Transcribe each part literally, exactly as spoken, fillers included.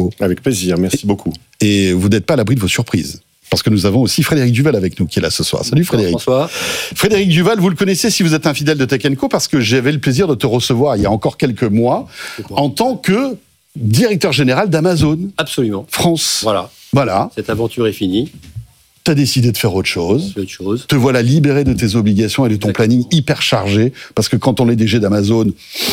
Enco. Avec plaisir, merci beaucoup. Et vous n'êtes pas à l'abri de vos surprises. Parce que nous avons aussi Frédéric Duval avec nous qui est là ce soir. Salut Frédéric. Bonsoir. Frédéric Duval, vous le connaissez si vous êtes un fidèle de Tech and Co, parce que j'avais le plaisir de te recevoir il y a encore quelques mois en tant que directeur général d'Amazon. Absolument. France. Voilà. Voilà. Cette aventure est finie. Tu as décidé de faire autre chose. C'est autre chose. Te voilà libéré de tes obligations et de ton Exactement. planning hyper chargé, parce que quand on est D G d'Amazon,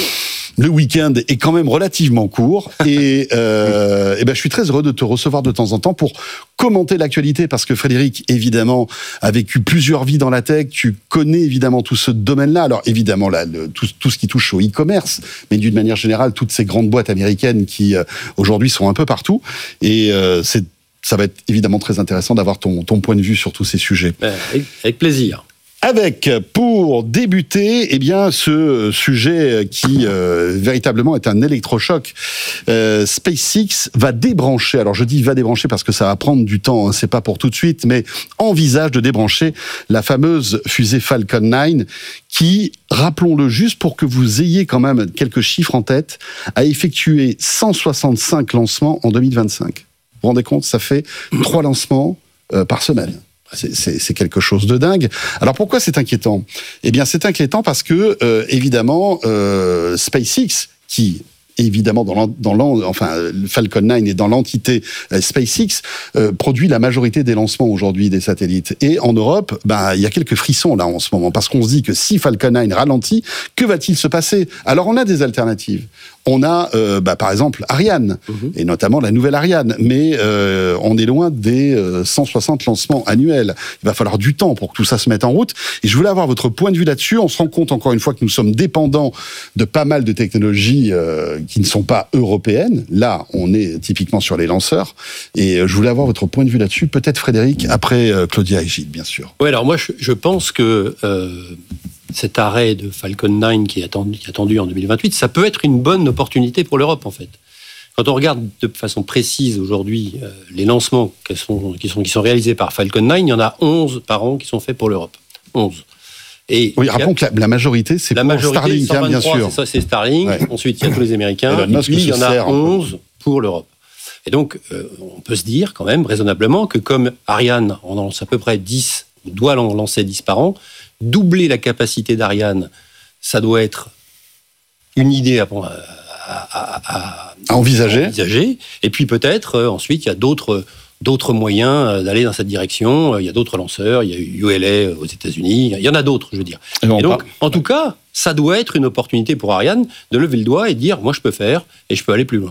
le week-end est quand même relativement court. Et, euh, et ben, je suis très heureux de te recevoir de temps en temps pour commenter l'actualité, parce que Frédéric, évidemment, a vécu plusieurs vies dans la tech. Tu connais évidemment tout ce domaine-là. Alors évidemment, là, le, tout, tout ce qui touche au e-commerce, mais d'une manière générale, toutes ces grandes boîtes américaines qui euh, aujourd'hui sont un peu partout. Et euh, c'est ça va être évidemment très intéressant d'avoir ton, ton point de vue sur tous ces sujets. Avec, avec plaisir. Avec, pour débuter, eh bien, ce sujet qui euh, véritablement est un électrochoc. Euh, SpaceX va débrancher. Alors je dis va débrancher parce que ça va prendre du temps. Hein, c'est pas pour tout de suite, mais envisage de débrancher la fameuse fusée Falcon neuf, qui, rappelons-le juste pour que vous ayez quand même quelques chiffres en tête, a effectué cent soixante-cinq lancements en deux mille vingt-cinq. Vous vous rendez compte, ça fait trois lancements euh, par semaine. C'est, c'est, c'est quelque chose de dingue. Alors pourquoi c'est inquiétant ? Eh bien, c'est inquiétant parce que, euh, évidemment, euh, SpaceX, qui évidemment dans l'an, dans l'an, enfin Falcon neuf est dans l'entité euh, SpaceX, euh, produit la majorité des lancements aujourd'hui des satellites. Et en Europe, bah il y a quelques frissons là en ce moment, parce qu'on se dit que si Falcon neuf ralentit, que va-t-il se passer ? Alors on a des alternatives. On a, euh, bah, par exemple, Ariane, mmh. et notamment la nouvelle Ariane, mais euh, on est loin des euh, cent soixante lancements annuels. Il va falloir du temps pour que tout ça se mette en route. Et je voulais avoir votre point de vue là-dessus. On se rend compte, encore une fois, que nous sommes dépendants de pas mal de technologies euh, qui ne sont pas européennes. Là, on est typiquement sur les lanceurs. Et euh, je voulais avoir votre point de vue là-dessus. Peut-être Frédéric, après euh, Claudia et Gilles, bien sûr. Oui, alors moi, je, je pense que... Euh... cet arrêt de Falcon neuf qui est attendu, qui est attendu en deux mille vingt-huit, ça peut être une bonne opportunité pour l'Europe, en fait. Quand on regarde de façon précise aujourd'hui euh, les lancements qui sont, qui, sont, qui sont réalisés par Falcon neuf, il y en a onze par an qui sont faits pour l'Europe. onze. Et oui, rappelons que la, la majorité, c'est la pour majorité, Starlink, hein, bien sûr. C'est ça, c'est Starlink. Ouais. Ensuite, il y a tous les Américains. Et, et puis, il y en a onze pour l'Europe. Et donc, euh, on peut se dire quand même raisonnablement que comme Ariane en lance à peu près dix, doit en lancer dix par an, doubler la capacité d'Ariane, ça doit être une idée à, à, à, à, à envisager. à envisager. Et puis peut-être, euh, ensuite, il y a d'autres, d'autres moyens d'aller dans cette direction. Il y a d'autres lanceurs, il y a U L A aux États-Unis, il y en a d'autres, je veux dire. Et, et donc, en tout cas, ça doit être une opportunité pour Ariane de lever le doigt et de dire, moi je peux faire et je peux aller plus loin.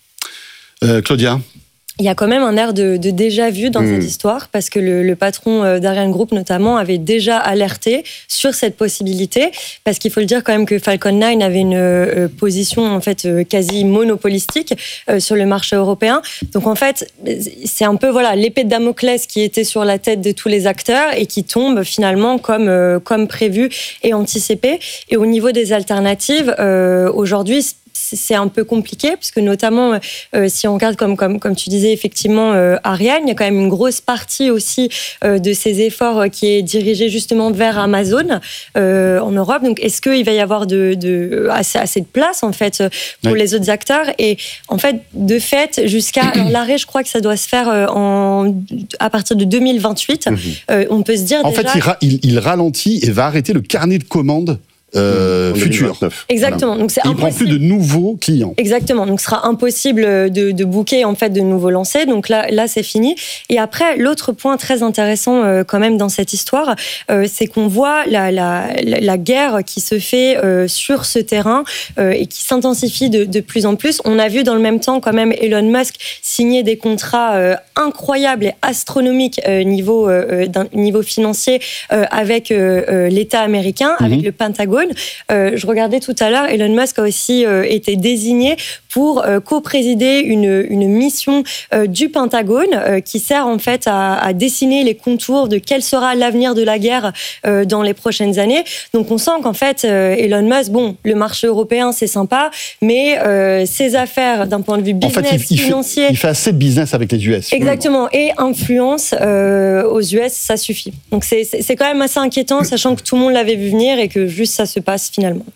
Euh, Claudia ? Il y a quand même un air de, de déjà-vu dans mmh. cette histoire, parce que le, le patron d'Ariane Group, notamment, avait déjà alerté sur cette possibilité, parce qu'il faut le dire quand même que Falcon neuf avait une euh, position en fait euh, quasi monopolistique euh, sur le marché européen. Donc en fait, c'est un peu voilà l'épée de Damoclès qui était sur la tête de tous les acteurs et qui tombe finalement comme euh, comme prévu et anticipé. Et au niveau des alternatives, euh, aujourd'hui, c'est un peu compliqué, puisque notamment, euh, si on regarde, comme, comme, comme tu disais, effectivement, euh, Ariane, il y a quand même une grosse partie aussi euh, de ces efforts euh, qui est dirigée justement vers Amazon euh, en Europe. Donc, est-ce qu'il va y avoir de, de, assez, assez de place, en fait, pour oui. les autres acteurs ? Et en fait, de fait, jusqu'à... Alors, l'arrêt, je crois que ça doit se faire euh, en, à partir de deux mille vingt-huit. Mm-hmm. Euh, on peut se dire en déjà... En fait, il, ra- il, il ralentit et va arrêter le carnet de commandes Euh, mmh, futur. Exactement. Voilà. Donc c'est il prend plus de nouveaux clients. Exactement. Donc ce sera impossible de, de booker en fait de nouveaux lancers. Donc là, là c'est fini. Et après, l'autre point très intéressant euh, quand même dans cette histoire, euh, c'est qu'on voit la, la, la, la guerre qui se fait euh, sur ce terrain euh, et qui s'intensifie de, de plus en plus. On a vu dans le même temps quand même Elon Musk signer des contrats euh, incroyables et astronomiques euh, niveau euh, d'un niveau financier euh, avec euh, l'État américain, mmh. avec le Pentagone. Euh, je regardais tout à l'heure, Elon Musk a aussi euh, été désigné pour euh, co-présider une, une mission euh, du Pentagone euh, qui sert en fait à, à dessiner les contours de quel sera l'avenir de la guerre euh, dans les prochaines années. Donc on sent qu'en fait euh, Elon Musk, bon, le marché européen c'est sympa, mais euh, ses affaires d'un point de vue business, en fait, il, il financier, fait, il fait assez de business avec les U S. Exactement, et influence euh, aux U S, ça suffit. Donc c'est, c'est, c'est quand même assez inquiétant, sachant que tout le monde l'avait vu venir et que juste ça se passe finalement.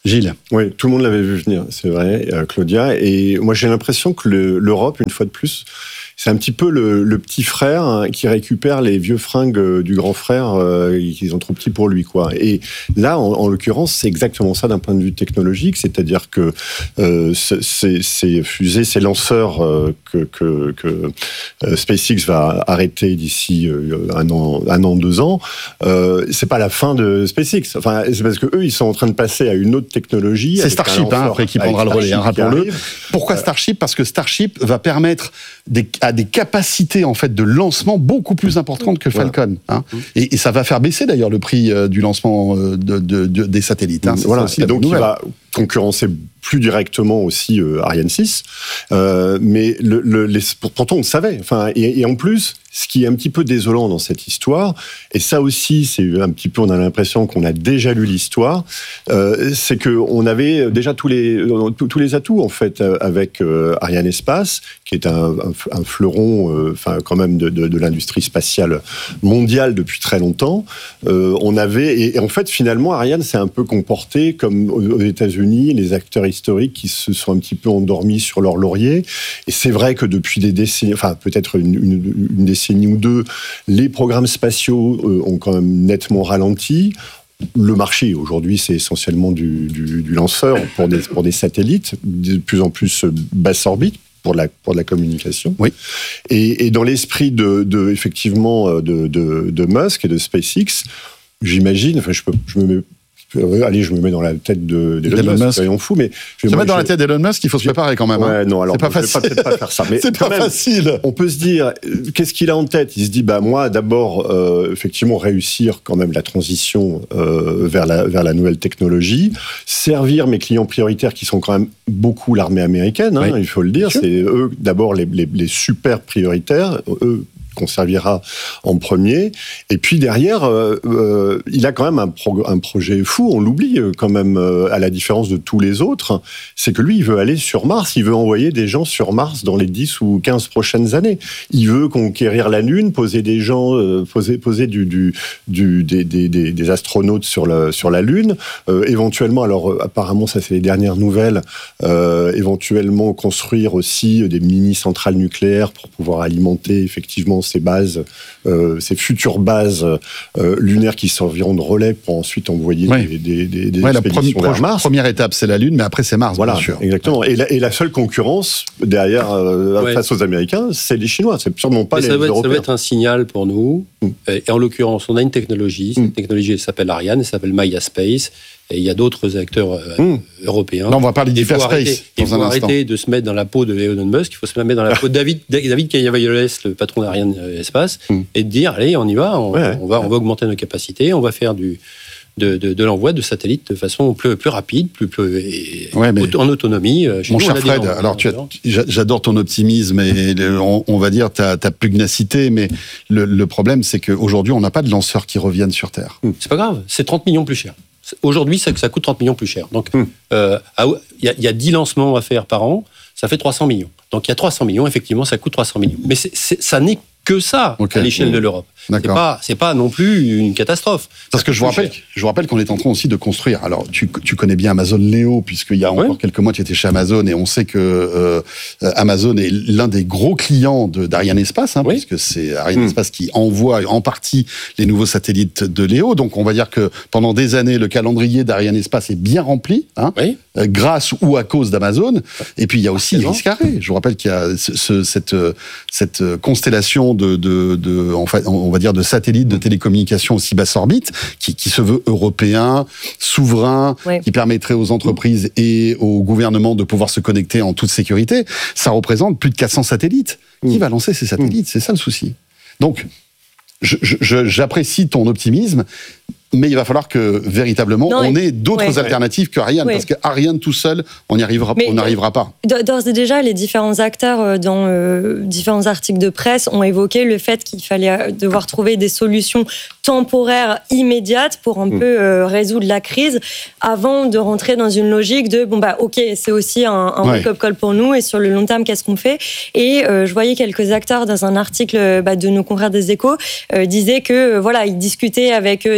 Gilles. Oui, tout le monde l'avait vu venir, c'est vrai, euh, Claudia. Et moi, j'ai l'impression que le, l'Europe, une fois de plus, c'est un petit peu le, le petit frère hein, qui récupère les vieux fringues du grand frère euh, qui sont trop petits pour lui, quoi. Et là, en, en l'occurrence, c'est exactement ça d'un point de vue technologique, c'est-à-dire que euh, ces, ces fusées, ces lanceurs euh, que, que, que euh, SpaceX va arrêter d'ici euh, un an, un an, deux ans, euh, c'est pas la fin de SpaceX. Enfin, c'est parce que eux, ils sont en train de passer à une autre technologie. C'est Starship, hein, après qui prendra le relais. Hein, rappelons-le. Pourquoi Starship ? Parce que Starship va permettre des à des capacités en fait de lancement beaucoup plus importantes que Falcon. Hein. Et, et ça va faire baisser d'ailleurs le prix euh, du lancement euh, de, de, de, des satellites. Hein. C'est voilà. aussi et donc il va concurrencer plus directement aussi euh, Ariane six. Euh, mais le, le, les, pourtant on le savait. Enfin, et, et en plus, ce qui est un petit peu désolant dans cette histoire, et ça aussi, c'est un petit peu, on a l'impression qu'on a déjà lu l'histoire, euh, c'est qu'on avait déjà tous les, tous les atouts, en fait, avec euh, Ariane Espace, qui est un, un, un fleuron, euh, enfin, quand même, de, de, de l'industrie spatiale mondiale depuis très longtemps. Euh, on avait, et, et en fait, finalement, Ariane s'est un peu comporté comme aux États-Unis, les acteurs historiques qui se sont un petit peu endormis sur leur laurier. Et c'est vrai que depuis des décennies, enfin, peut-être une, une, une décennie ou deux, les programmes spatiaux euh, ont quand même nettement ralenti. Le marché, aujourd'hui, c'est essentiellement du, du, du lanceur pour des, pour des satellites, de plus en plus basse orbite, pour de la, pour de la communication. Oui. Et, et dans l'esprit de, de, effectivement, de, de, de Musk et de SpaceX, j'imagine, enfin, je, peux, je me mets allez, je me mets dans la tête de, d'Elon Musk, soyons fous, mais... Je me mets dans la tête d'Elon Musk, il faut se préparer quand même. Ouais, hein. non, alors, c'est pas je facile. vais pas, peut-être pas faire ça, mais c'est pas même, facile. On peut se dire, qu'est-ce qu'il a en tête ? Il se dit, bah, moi, d'abord, euh, effectivement, réussir quand même la transition euh, vers, la, vers la nouvelle technologie, servir mes clients prioritaires qui sont quand même beaucoup l'armée américaine, hein, oui. Il faut le dire, c'est eux, d'abord, les, les, les super prioritaires, eux, qu'on servira en premier. Et puis derrière, euh, euh, il a quand même un, pro- un projet fou, on l'oublie quand même, euh, à la différence de tous les autres, c'est que lui, il veut aller sur Mars, il veut envoyer des gens sur Mars dans les dix ou quinze prochaines années. Il veut conquérir la Lune, poser des gens, euh, poser, poser du, du, du, des, des, des astronautes sur, le, sur la Lune, euh, éventuellement, alors euh, apparemment, ça c'est les dernières nouvelles, euh, éventuellement construire aussi des mini-centrales nucléaires pour pouvoir alimenter effectivement ces bases, euh, ces futures bases euh, lunaires qui serviront de relais pour ensuite envoyer oui. des, des, des, des ouais, expéditions la vers Mars. La première étape, c'est la Lune, mais après, c'est Mars, voilà, bien sûr. Exactement. Et la, et la seule concurrence derrière, euh, ouais. face aux Américains, c'est les Chinois. C'est sûrement pas mais les ça va Européens. Être, ça va être un signal pour nous. Mm. Et en l'occurrence, on a une technologie. Cette mm. technologie, elle s'appelle Ariane, elle s'appelle Maya Space. Et il y a d'autres acteurs euh, mmh. européens. Là, on va parler d'hyperspace. Il faut arrêter de se mettre dans la peau de Elon Musk. Il faut se mettre dans la peau de David, David Cavalloles, le patron d'Ariane Espace, mmh. et de dire allez, on y va, on, ouais. on va, on va augmenter nos capacités, on va faire du de, de, de l'envoi de satellites de façon plus, plus rapide, plus, plus et, ouais, mais en autonomie. Mon nous, cher Fred, alors tu as, j'adore ton optimisme et le, on, on va dire ta, ta pugnacité, mais le, le problème, c'est qu'aujourd'hui, on n'a pas de lanceurs qui reviennent sur Terre. Mmh. C'est pas grave, c'est trente millions plus cher. Aujourd'hui, ça, ça coûte trente millions plus cher. Donc, il hum. euh, y, y a dix lancements à faire par an, ça fait trois cents millions. Donc, il y a trois cents millions, effectivement, ça coûte trois cents millions. Mais c'est, c'est, ça n'est que ça okay. à l'échelle mmh. de l'Europe. C'est pas, c'est pas non plus une catastrophe. Parce que je vous rappelle, je vous rappelle qu'on est en train aussi de construire. Alors, tu, tu connais bien Amazon Léo, puisqu'il y a encore ouais. quelques mois, tu étais chez Amazon, et on sait que euh, Amazon est l'un des gros clients de, d'Ariane Espace, hein, oui. puisque c'est Ariane mmh. Espace qui envoie en partie les nouveaux satellites de Léo. Donc, on va dire que pendant des années, le calendrier d'Ariane Espace est bien rempli, hein, oui. euh, grâce ou à cause d'Amazon. Et puis, il y a aussi Iris Carré. Je vous rappelle qu'il y a ce, ce, cette, cette constellation de, de, de en fait, on va dire de satellites de télécommunications aussi basse orbite, qui, qui se veut européen, souverain, ouais. qui permettrait aux entreprises et aux gouvernements de pouvoir se connecter en toute sécurité. Ça représente plus de quatre cents satellites. Mmh. Qui va lancer ces satellites ? Mmh. C'est ça le souci. Donc, je, je, j'apprécie ton optimisme, mais il va falloir que, véritablement, non, on ait d'autres ouais, alternatives ouais. que Ariane. Ouais. Parce que Ariane tout seul, on n'y arrivera, on n'arrivera pas. D'ores et déjà, les différents acteurs dans euh, différents articles de presse ont évoqué le fait qu'il fallait devoir trouver des solutions temporaires immédiates pour un mmh. peu euh, résoudre la crise avant de rentrer dans une logique de bon bah ok, c'est aussi un, un ouais. wake-up call pour nous et sur le long terme, qu'est-ce qu'on fait ? Et euh, je voyais quelques acteurs dans un article bah, de nos confrères des Échos euh, disaient que euh, voilà, ils discutaient avec euh, des Américains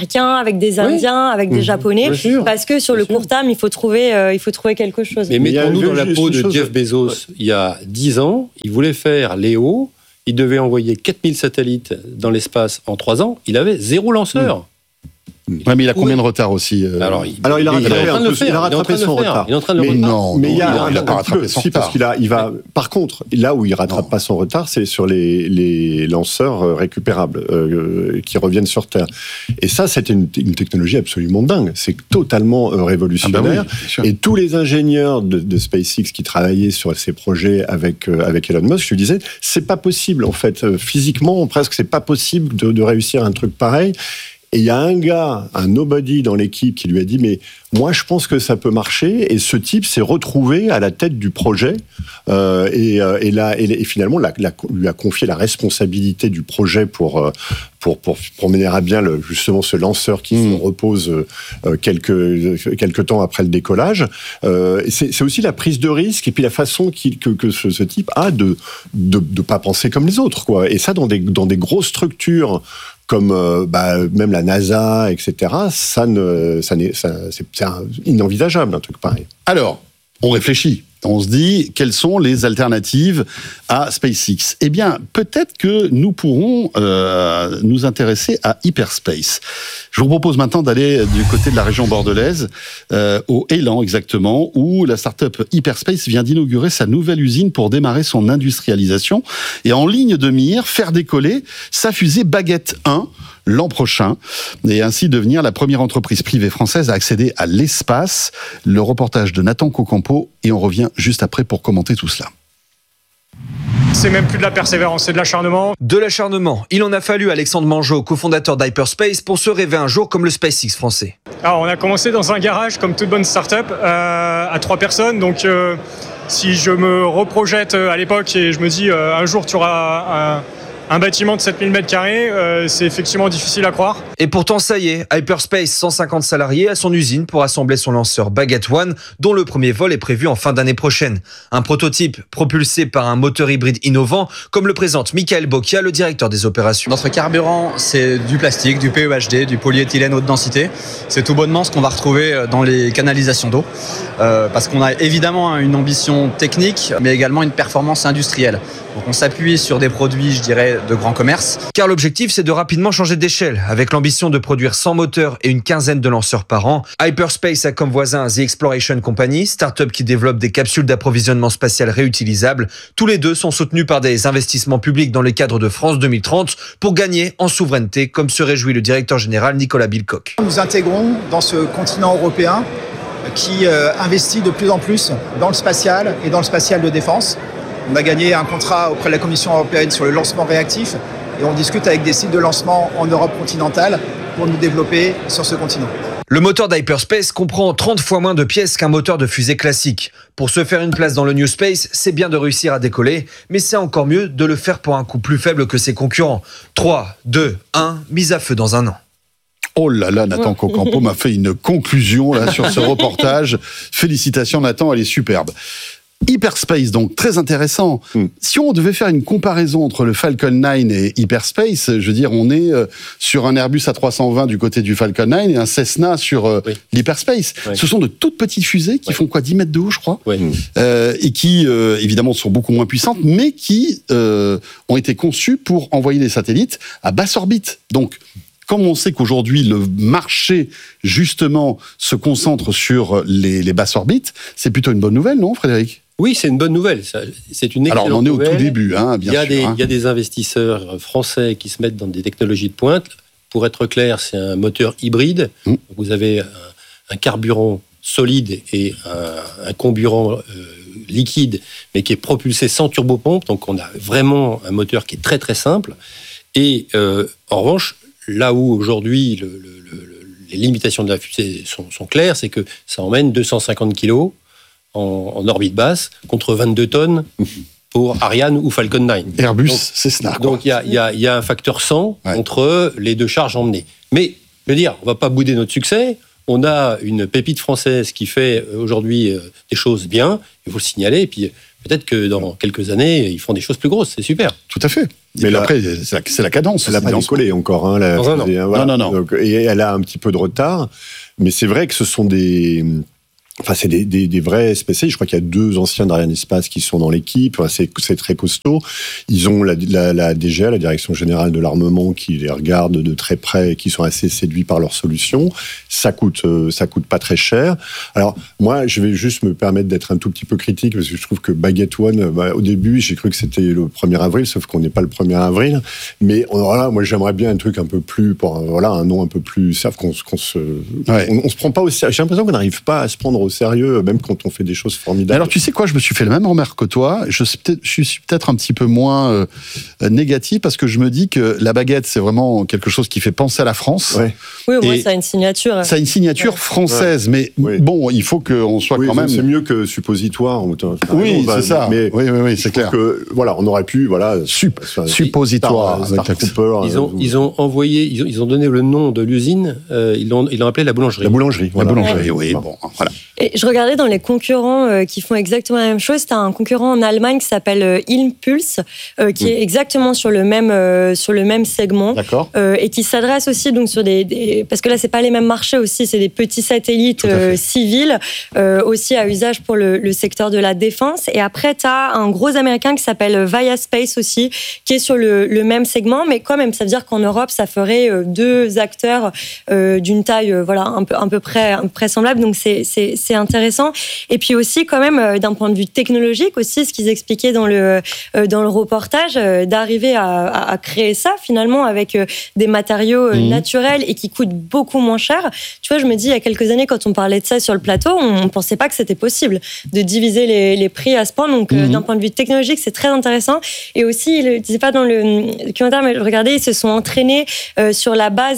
Américains, avec des Indiens, oui. avec des mmh. Japonais, parce que sur bien le sûr. court terme, il faut trouver, euh, il faut trouver quelque chose. Mais mettons-nous dans la peau de Jeff Bezos. Ouais. Il y a dix ans, il voulait faire Léo, il devait envoyer quatre mille satellites dans l'espace en trois ans, il avait zéro lanceur. Mmh. Ouais, mais il a combien de retard aussi euh... Alors, il, Alors, il a rattrapé, il il il a rattrapé son retard. Il est en train de le mais retard. Non, mais il, a, non, il a pas rattrapé son si, retard. Parce qu'il a, il va. Par contre, là où il rattrape non. pas son retard, c'est sur les, les lanceurs récupérables euh, qui reviennent sur Terre. Et ça, c'était une, une technologie absolument dingue. C'est totalement euh, révolutionnaire. Ah bah oui, et tous les ingénieurs de, de SpaceX qui travaillaient sur ces projets avec euh, avec Elon Musk, je lui disais, c'est pas possible en fait, euh, physiquement, presque, c'est pas possible de, de réussir un truc pareil. Et il y a un gars, un nobody dans l'équipe qui lui a dit « Mais moi, je pense que ça peut marcher. » Et ce type s'est retrouvé à la tête du projet euh, et, et, là, et, et finalement la, la, lui a confié la responsabilité du projet pour, pour, pour, pour mener à bien le, justement ce lanceur qui mmh. se repose euh, quelques, quelques temps après le décollage. Euh, c'est, c'est aussi la prise de risque et puis la façon qu'il, que, que ce, ce type a de ne de, de pas penser comme les autres, quoi. Et ça, dans des, dans des grosses structures comme euh, bah, même la NASA, et cetera, ça ne, ça n'est, ça, c'est, c'est un, inenvisageable, un truc pareil. Alors, on réfléchit. On se dit, quelles sont les alternatives à SpaceX ? Eh bien, peut-être que nous pourrons euh, nous intéresser à Hyperspace. Je vous propose maintenant d'aller du côté de la région bordelaise, euh, au Élan exactement, où la start-up Hyperspace vient d'inaugurer sa nouvelle usine pour démarrer son industrialisation et en ligne de mire, faire décoller sa fusée Baguette un l'an prochain, et ainsi devenir la première entreprise privée française à accéder à l'espace. Le reportage de Nathan Cocampo, et on revient juste après pour commenter tout cela. C'est même plus de la persévérance, c'est de l'acharnement. De l'acharnement. Il en a fallu à Alexandre Mangeot, cofondateur d'Hyperspace, pour se rêver un jour comme le SpaceX français. Alors, on a commencé dans un garage, comme toute bonne start-up, euh, à trois personnes. Donc, euh, si je me reprojette à l'époque et je me dis euh, un jour tu auras un... Un bâtiment de sept mille mètres carrés, euh, c'est effectivement difficile à croire. Et pourtant, ça y est, Hyperspace, cent cinquante salariés, à son usine pour assembler son lanceur Baguette un, dont le premier vol est prévu en fin d'année prochaine. Un prototype propulsé par un moteur hybride innovant, comme le présente Michael Bocchia, le directeur des opérations. Notre carburant, c'est du plastique, du P E H D, du polyéthylène haute densité. C'est tout bonnement ce qu'on va retrouver dans les canalisations d'eau. Euh, parce qu'on a évidemment une ambition technique, mais également une performance industrielle. Donc on s'appuie sur des produits, je dirais, de grand commerce. Car l'objectif, c'est de rapidement changer d'échelle. Avec l'ambition de produire cent moteurs et une quinzaine de lanceurs par an, Hyperspace a comme voisin The Exploration Company, start-up qui développe des capsules d'approvisionnement spatial réutilisables. Tous les deux sont soutenus par des investissements publics dans le cadre de France deux mille trente pour gagner en souveraineté, comme se réjouit le directeur général Nicolas Bilcock. Nous intégrons dans ce continent européen qui euh, investit de plus en plus dans le spatial et dans le spatial de défense. On a gagné un contrat auprès de la Commission européenne sur le lancement réactif et on discute avec des sites de lancement en Europe continentale pour nous développer sur ce continent. Le moteur d'Hyperspace comprend trente fois moins de pièces qu'un moteur de fusée classique. Pour se faire une place dans le New Space, c'est bien de réussir à décoller, mais c'est encore mieux de le faire pour un coût plus faible que ses concurrents. trois, deux, un, mise à feu dans un an. Oh là là, Nathan Cocampo m'a fait une conclusion là sur ce reportage. Félicitations Nathan, elle est superbe. Hyperspace, donc très intéressant. Mm. Si on devait faire une comparaison entre le Falcon neuf et Hyperspace, je veux dire, on est euh, sur un Airbus A trois cent vingt du côté du Falcon neuf et un Cessna sur euh, oui. l'Hyperspace. Oui. Ce sont de toutes petites fusées qui oui. font quoi, dix mètres de haut, je crois, oui. euh, et qui, euh, évidemment, sont beaucoup moins puissantes, mais qui euh, ont été conçues pour envoyer des satellites à basse orbite. Donc, comme on sait qu'aujourd'hui, le marché, justement, se concentre sur les, les basses orbites, c'est plutôt une bonne nouvelle, non, Frédéric ? Oui, c'est une bonne nouvelle. C'est une excellente nouvelle. Alors, on en est au tout début, hein, bien il y a sûr. Des, hein. Il y a des investisseurs français qui se mettent dans des technologies de pointe. Pour être clair, c'est un moteur hybride. Mmh. Vous avez un, un carburant solide et un, un comburant euh, liquide, mais qui est propulsé sans turbopompe. Donc, on a vraiment un moteur qui est très, très simple. Et euh, en revanche, là où aujourd'hui le, le, le, les limitations de la fusée sont, sont claires, c'est que ça emmène deux cent cinquante kilos en, en orbite basse contre vingt-deux tonnes pour Ariane ou Falcon neuf. Airbus, donc, c'est Cessna. Donc il y a, y, a, y a un facteur cent ouais. entre les deux charges emmenées. Mais je veux dire, on ne va pas bouder notre succès. On a une pépite française qui fait aujourd'hui des choses bien, il faut le signaler. Et puis Peut-être que dans quelques années, ils font des choses plus grosses, c'est super. Tout à fait. Mais là, après, c'est la, c'est la cadence. Elle n'a pas décollé encore. Hein, la, non, non, non. Voilà. non, non, non. Donc, et elle a un petit peu de retard. Mais c'est vrai que ce sont des... Enfin, c'est des, des, des vrais spécialistes. Je crois qu'il y a deux anciens d'Arianespace qui sont dans l'équipe. Enfin, c'est, c'est très costaud. Ils ont la, la, la D G A, la Direction Générale de l'Armement, qui les regarde de très près et qui sont assez séduits par leurs solutions. Ça coûte, euh, ça coûte pas très cher. Alors, moi, je vais juste me permettre d'être un tout petit peu critique parce que je trouve que Baguette One, bah, au début, j'ai cru que c'était le premier avril, sauf qu'on n'est pas le premier avril. Mais voilà, moi, j'aimerais bien un truc un peu plus, pour, voilà, un nom un peu plus, savent qu'on, qu'on se, ouais. on, on se prend pas au sérieux. J'ai l'impression qu'on n'arrive pas à se prendre au sérieux, même quand on fait des choses formidables. Alors, tu sais quoi, je me suis fait le même remarque que toi. Je suis peut-être, je suis peut-être un petit peu moins euh, négatif parce que je me dis que la baguette, c'est vraiment quelque chose qui fait penser à la France. Ouais. Oui, au moins, ça a une signature. Ça a une signature ouais. française, ouais. mais oui. bon, il faut qu'on soit oui, quand même... C'est mieux que suppositoire. Oui, c'est bah, ça. Mais oui, oui, oui, c'est clair. Que, voilà, on aurait pu... Voilà, Sup, suppositoire. Star, Star Trooper, ils, ont, euh, ils ont envoyé, ils ont, ils ont donné le nom de l'usine, euh, ils, l'ont, ils l'ont appelé la boulangerie. La boulangerie. Voilà. La boulangerie, ouais. oui, bon, voilà. Et je regardais dans les concurrents euh, qui font exactement la même chose. Tu as un concurrent en Allemagne qui s'appelle euh, Impulse, euh, qui mmh. est exactement sur le même euh, sur le même segment, euh, et qui s'adresse aussi donc sur des, des parce que là c'est pas les mêmes marchés aussi, c'est des petits satellites euh, civils euh, aussi à usage pour le, le secteur de la défense. Et après tu as un gros américain qui s'appelle Via Space aussi, qui est sur le, le même segment, mais quand même ça veut dire qu'en Europe ça ferait euh, deux acteurs euh, d'une taille euh, voilà un peu un peu près un peu près semblable. Donc c'est c'est c'est intéressant. Et puis aussi quand même d'un point de vue technologique aussi, ce qu'ils expliquaient dans le dans le reportage, d'arriver à, à créer ça finalement avec des matériaux mmh. naturels et qui coûtent beaucoup moins cher. Tu vois, je me dis il y a quelques années quand on parlait de ça sur le plateau, on pensait pas que c'était possible de diviser les, les prix à ce point. Donc mmh. d'un point de vue technologique, c'est très intéressant. Et aussi, il ne disait pas dans le documentaire, mais regardez, ils se sont entraînés euh, sur la base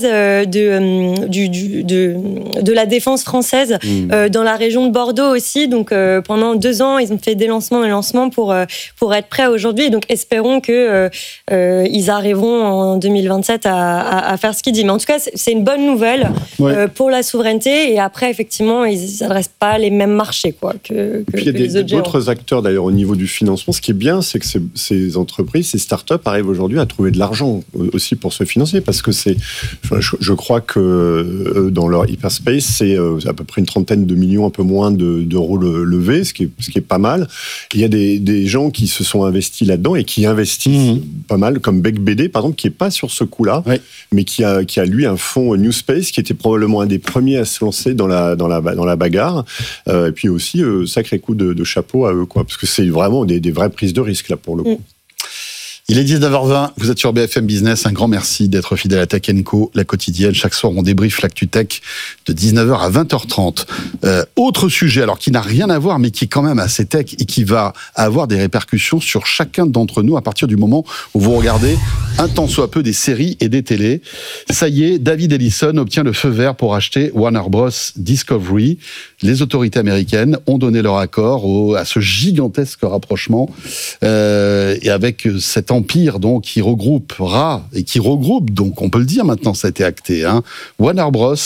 de du, du de de la défense française mmh. euh, dans la région de Bordeaux aussi. Donc euh, pendant deux ans, ils ont fait des lancements et lancements pour euh, pour être prêts aujourd'hui. Donc espérons que euh, euh, ils arriveront en deux mille vingt-sept à, à, à faire ce qu'ils disent. Mais en tout cas, c'est, c'est une bonne nouvelle ouais. euh, pour la souveraineté. Et après, effectivement, ils s'adressent pas à les mêmes marchés quoi que, que, Puis, que il y a des, d'autres acteurs d'ailleurs au niveau du financement. Ce qui est bien, c'est que ces, ces entreprises, ces startups arrivent aujourd'hui à trouver de l'argent aussi pour se financer, parce que c'est, je, je crois que dans leur hyperspace, c'est à peu près une trentaine de millions, un peu moins de, d'euros levés, ce qui est, ce qui est pas mal. Il y a des, des gens qui se sont investis là-dedans et qui investissent mmh. pas mal, comme Beck B D, par exemple, qui est pas sur ce coup-là, oui. mais qui a, qui a lui un fonds New Space, qui était probablement un des premiers à se lancer dans la, dans la, dans la bagarre. Euh, et puis aussi, euh, sacré coup de, de chapeau à eux, quoi, parce que c'est vraiment des, des vraies prises de risque, là, pour le coup. Mmh. Il est dix-neuf heures vingt, vous êtes sur B F M Business, un grand merci d'être fidèle à Tech and Co, la quotidienne. Chaque soir, on débriefe l'actu tech de dix-neuf heures à vingt heures trente. Euh, autre sujet, alors qui n'a rien à voir, mais qui est quand même assez tech et qui va avoir des répercussions sur chacun d'entre nous à partir du moment où vous regardez un tant soit peu des séries et des télés. Ça y est, David Ellison obtient le feu vert pour acheter Warner Bros. Discovery. Les autorités américaines ont donné leur accord au, à ce gigantesque rapprochement euh, et avec cet empire donc qui regroupera et qui regroupe donc on peut le dire maintenant, ça a été acté, hein, Warner Bros,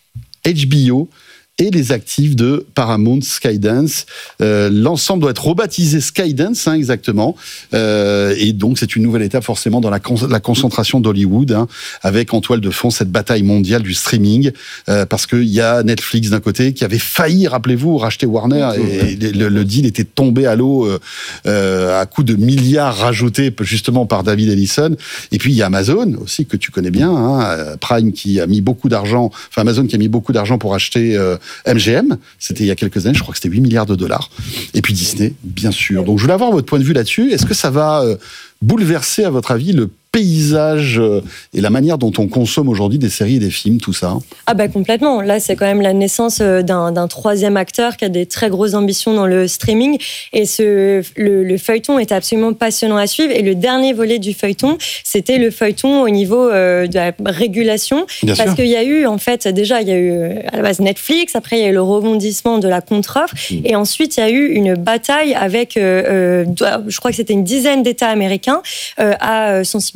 H B O et les actifs de Paramount Skydance. Euh, l'ensemble doit être rebaptisé Skydance, hein, exactement. Euh, et donc, c'est une nouvelle étape forcément dans la, con- la concentration d'Hollywood, hein, avec en toile de fond cette bataille mondiale du streaming, euh, parce qu'il y a Netflix d'un côté qui avait failli, rappelez-vous, racheter Warner, et le, le deal était tombé à l'eau euh, à coup de milliards rajoutés justement par David Ellison. Et puis, il y a Amazon aussi, que tu connais bien, hein, Prime qui a mis beaucoup d'argent, enfin Amazon qui a mis beaucoup d'argent pour acheter euh, M G M, c'était il y a quelques années, je crois que c'était huit milliards de dollars. Et puis Disney, bien sûr. Donc je voulais avoir votre point de vue là-dessus. Est-ce que ça va euh, bouleverser, à votre avis, le paysage et la manière dont on consomme aujourd'hui des séries et des films, tout ça? Ah bah complètement. Là, c'est quand même la naissance d'un, d'un troisième acteur qui a des très grosses ambitions dans le streaming. Et ce, le, le feuilleton est absolument passionnant à suivre. Et le dernier volet du feuilleton, c'était le feuilleton au niveau euh, de la régulation. Bien parce sûr. Qu'il y a eu, en fait, déjà, il y a eu à la base Netflix, après il y a eu le rebondissement de la contre-offre, mmh. et ensuite il y a eu une bataille avec, euh, euh, je crois que c'était une dizaine d'États américains, euh, à sensibiliser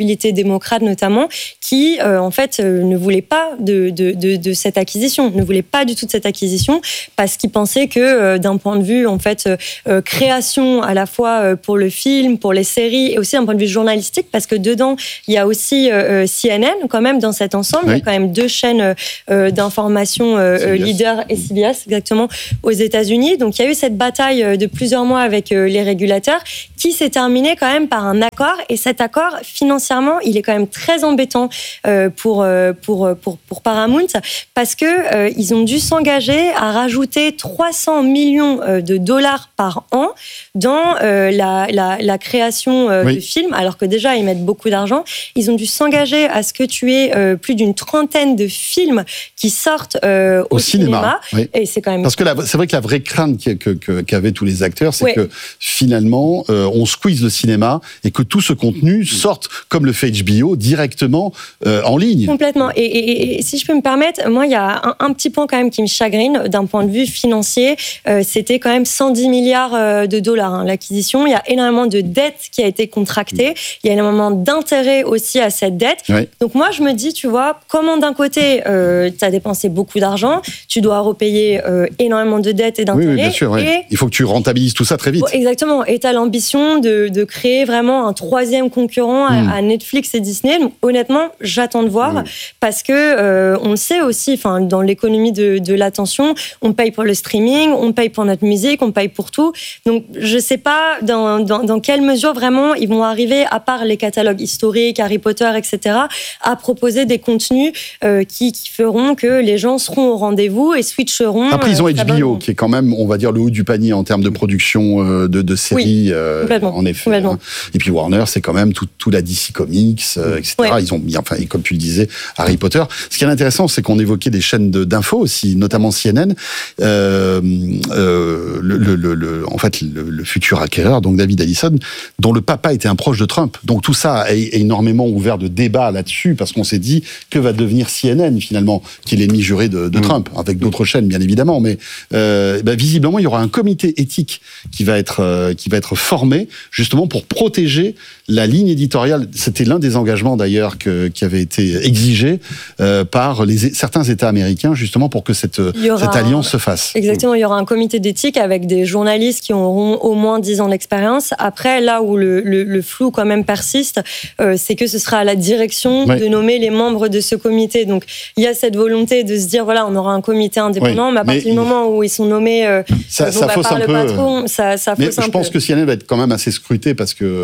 sensibilités démocrates notamment, qui euh, en fait euh, ne voulaient pas de, de, de, de cette acquisition, ne voulaient pas du tout de cette acquisition, parce qu'ils pensaient que euh, d'un point de vue en fait euh, création à la fois euh, pour le film, pour les séries, et aussi d'un point de vue journalistique, parce que dedans il y a aussi euh, C N N quand même dans cet ensemble, oui. Il y a quand même deux chaînes euh, d'information euh, leaders et C B S exactement aux États-Unis. Donc il y a eu cette bataille de plusieurs mois avec euh, les régulateurs, qui s'est terminée quand même par un accord, et cet accord financièrement il est quand même très embêtant euh, pour, euh, pour, pour, pour Paramount, parce que euh, ils ont dû s'engager à rajouter trois cents millions de dollars par an dans euh, la, la, la création euh, oui. de films, alors que déjà ils mettent beaucoup d'argent. Ils ont dû s'engager à ce que tu aies euh, plus d'une trentaine de films qui sortent euh, au, au cinéma, cinéma. Oui. Et c'est quand même parce que la, c'est vrai que la vraie crainte que, que, que, qu'avaient tous les acteurs, c'est oui. que finalement euh, on squeeze le cinéma et que tout ce contenu sorte, comme le fait H B O, directement euh, en ligne. Complètement. Et, et, et si je peux me permettre, moi il y a un, un petit point quand même qui me chagrine d'un point de vue financier. Euh, c'était quand même cent dix milliards de dollars hein, l'acquisition. Il y a énormément de dettes qui a été contractée. Il y a énormément d'intérêts aussi à cette dette. Oui. Donc moi je me dis, tu vois, comment d'un côté euh, tu as dépensé beaucoup d'argent, tu dois repayer euh, énormément de dettes et d'intérêts. Oui, oui bien sûr. Oui. Et il faut que tu rentabilises tout ça très vite. Exactement. Et tu as l'ambition de, de créer vraiment un troisième concurrent à, mmh. à Netflix et Disney. Donc, honnêtement, j'attends de voir mmh. parce que euh, on le sait aussi, enfin dans l'économie de, de l'attention, on paye pour le streaming, on paye pour notre musique, on paye pour tout. Donc je sais pas dans, dans, dans quelle mesure vraiment ils vont arriver, à part les catalogues historiques, Harry Potter, et cetera, à proposer des contenus euh, qui, qui feront que les gens seront au rendez-vous et switcheront. Après ils ont euh, H B O qui est quand même, on va dire, le haut du panier en termes de production euh, de, de séries. Oui, euh, en effet. Hein. Et puis Warner, c'est quand même tout, tout la D C Comics, euh, et cetera. Ouais. Ils ont mis, enfin, comme tu le disais, Harry Potter. Ce qui est intéressant, c'est qu'on évoquait des chaînes de, d'infos aussi, notamment C N N. Euh, euh, le, le, le, en fait, le, le futur acquéreur, donc David Ellison, dont le papa était un proche de Trump. Donc tout ça a énormément ouvert de débats là-dessus, parce qu'on s'est dit, que va devenir C N N finalement, qui est l'ennemi juré de, de mmh. Trump, avec d'autres chaînes bien évidemment, mais euh, ben, visiblement il y aura un comité éthique qui va être euh, qui va être formé justement pour protéger la ligne éditoriale. C'était l'un des engagements d'ailleurs que, qui avait été exigé euh, par les, certains États américains justement pour que cette, cette alliance un, se fasse. Exactement, il y aura un comité d'éthique avec des journalistes qui auront au moins dix ans d'expérience. Après, là où le, le, le flou quand même persiste, euh, c'est que ce sera à la direction oui. de nommer les membres de ce comité. Donc il y a cette volonté de se dire, voilà, on aura un comité indépendant, oui, mais à partir mais du moment où ils sont nommés euh, ça, ça fausse par un le peu, patron, ça, ça fausse mais un je peu. pense que C N N va être quand même assez scruté parce que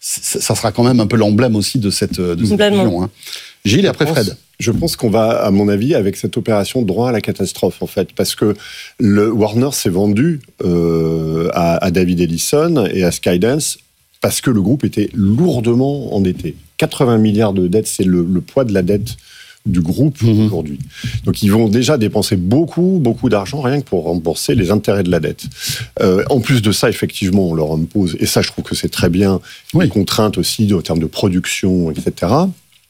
ça sera quand même un peu l'emblème aussi de cette, de cette fusion. Hein. Gilles, et après pense, Fred. Je pense qu'on va, à mon avis, avec cette opération, droit à la catastrophe, en fait, parce que le Warner s'est vendu euh, à, à David Ellison et à Skydance parce que le groupe était lourdement endetté. quatre-vingts milliards de dettes, c'est le, le poids de la dette du groupe mmh. aujourd'hui. Donc ils vont déjà dépenser beaucoup, beaucoup d'argent rien que pour rembourser les intérêts de la dette. Euh, en plus de ça, effectivement, on leur impose, et ça je trouve que c'est très bien, oui. des contraintes aussi en termes de production, et cetera.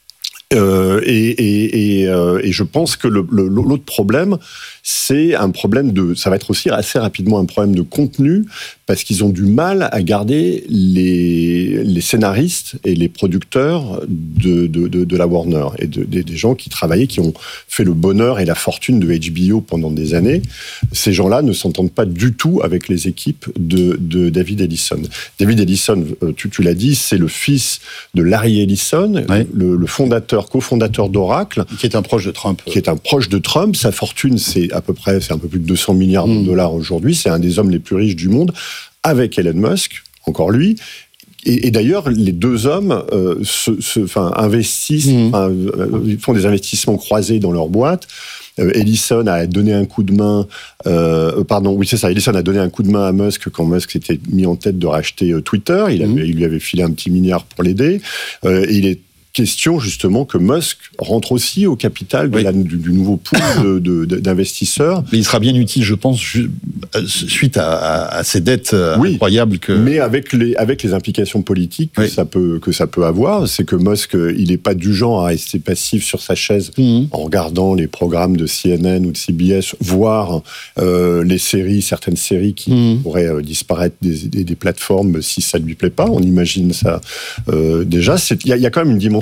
Euh, et, et, et, euh, et je pense que le, le, l'autre problème, c'est un problème de... Ça va être aussi assez rapidement un problème de contenu, parce qu'ils ont du mal à garder les, les scénaristes et les producteurs de, de, de, de la Warner, et de, de, des gens qui travaillaient, qui ont fait le bonheur et la fortune de H B O pendant des années. Ces gens-là ne s'entendent pas du tout avec les équipes de, de David Ellison. David Ellison, tu, tu l'as dit, c'est le fils de Larry Ellison, oui. le, le fondateur, cofondateur d'Oracle. Qui est un proche de Trump. Qui est un proche de Trump. Sa fortune, c'est à peu près, c'est un peu plus de deux cents milliards de dollars aujourd'hui. C'est un des hommes les plus riches du monde, avec Elon Musk, encore lui. Et, et d'ailleurs, les deux hommes euh, se, se, enfin, investissent, mmh. enfin, euh, font des investissements croisés dans leur boîte. Euh, Ellison a donné un coup de main, euh, pardon, oui c'est ça, Ellison a donné un coup de main à Musk quand Musk s'était mis en tête de racheter euh, Twitter. Il, avait, mmh. il lui avait filé un petit milliard pour l'aider. Euh, et il est question justement que Musk rentre aussi au capital de oui. la, du, du nouveau pool de, de, de, d'investisseurs. Mais il sera bien utile, je pense, ju- suite à, à, à ces dettes oui, incroyables que. Mais avec les avec les implications politiques que oui. ça peut que ça peut avoir, c'est que Musk il n'est pas du genre à rester passif sur sa chaise mmh. en regardant les programmes de C N N ou de C B S, voire euh, les séries, certaines séries qui mmh. pourraient euh, disparaître des, des, des plateformes si ça lui plaît pas. On imagine ça euh, déjà. Il y, y a quand même une dimension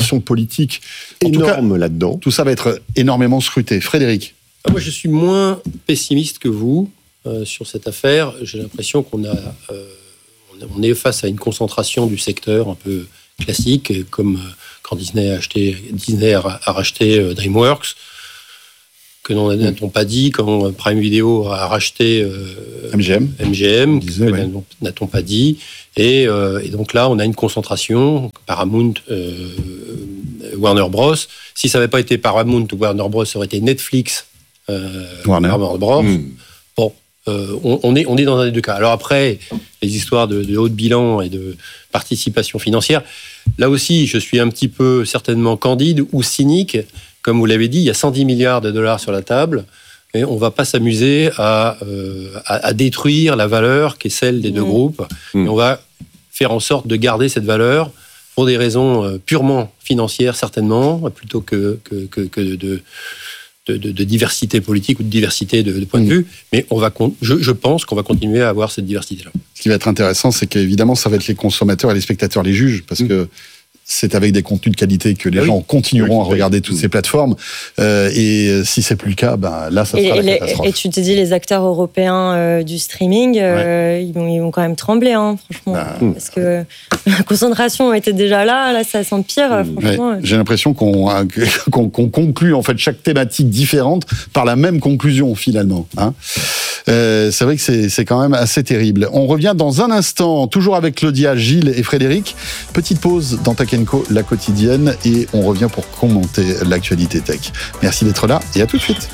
dimension politique En énorme tout cas, là-dedans. Tout ça va être énormément scruté. Frédéric? Moi, je suis moins pessimiste que vous euh, sur cette affaire. J'ai l'impression qu'on a, euh, on est face à une concentration du secteur un peu classique, comme quand Disney a acheté, Disney a, a racheté euh, DreamWorks, que nous n'a-t-on pas dit quand Prime Video a racheté euh, M G M, M G M, Disney, que ouais. n'a-t-on pas dit. Et, euh, et donc là, on a une concentration. Paramount, euh, Warner Bros. Si ça n'avait pas été Paramount ou Warner Bros, ça aurait été Netflix. Euh, Warner. Warner Bros. Mmh. Bon, euh, on, on, est, on est dans un des deux cas. Alors après, les histoires de, de haut de bilan et de participation financière, là aussi, je suis un petit peu certainement candide ou cynique. Comme vous l'avez dit, il y a cent dix milliards de dollars sur la table, et on ne va pas s'amuser à, euh, à, à détruire la valeur qui est celle des deux Mmh. groupes. Mmh. Et on va faire en sorte de garder cette valeur pour des raisons purement financières, certainement, plutôt que, que, que, que de... De, de, de diversité politique ou de diversité de, de point de vue, mais on va, je, je pense qu'on va continuer à avoir cette diversité-là. Ce qui va être intéressant, c'est qu'évidemment, ça va être les consommateurs et les spectateurs, les juges, parce mmh. que c'est avec des contenus de qualité que les ah gens oui. continueront oui, à regarder oui. toutes ces plateformes. Euh, et si c'est plus le cas, ben là, ça sera et, la et catastrophe. Et tu te dis, les acteurs européens euh, du streaming, euh, ouais. ils, vont, ils vont quand même trembler, hein, franchement. Ben, parce que la concentration était déjà là, là, ça s'empire, mmh. franchement. Ouais. J'ai l'impression qu'on, qu'on, qu'on conclut, en fait, chaque thématique différente par la même conclusion, finalement. Hein. Euh, c'est vrai que c'est, c'est quand même assez terrible. On revient dans un instant, toujours avec Claudia, Gilles et Frédéric. Petite pause dans Tech and Co, la quotidienne, et on revient pour commenter l'actualité tech. Merci d'être là et à tout de suite.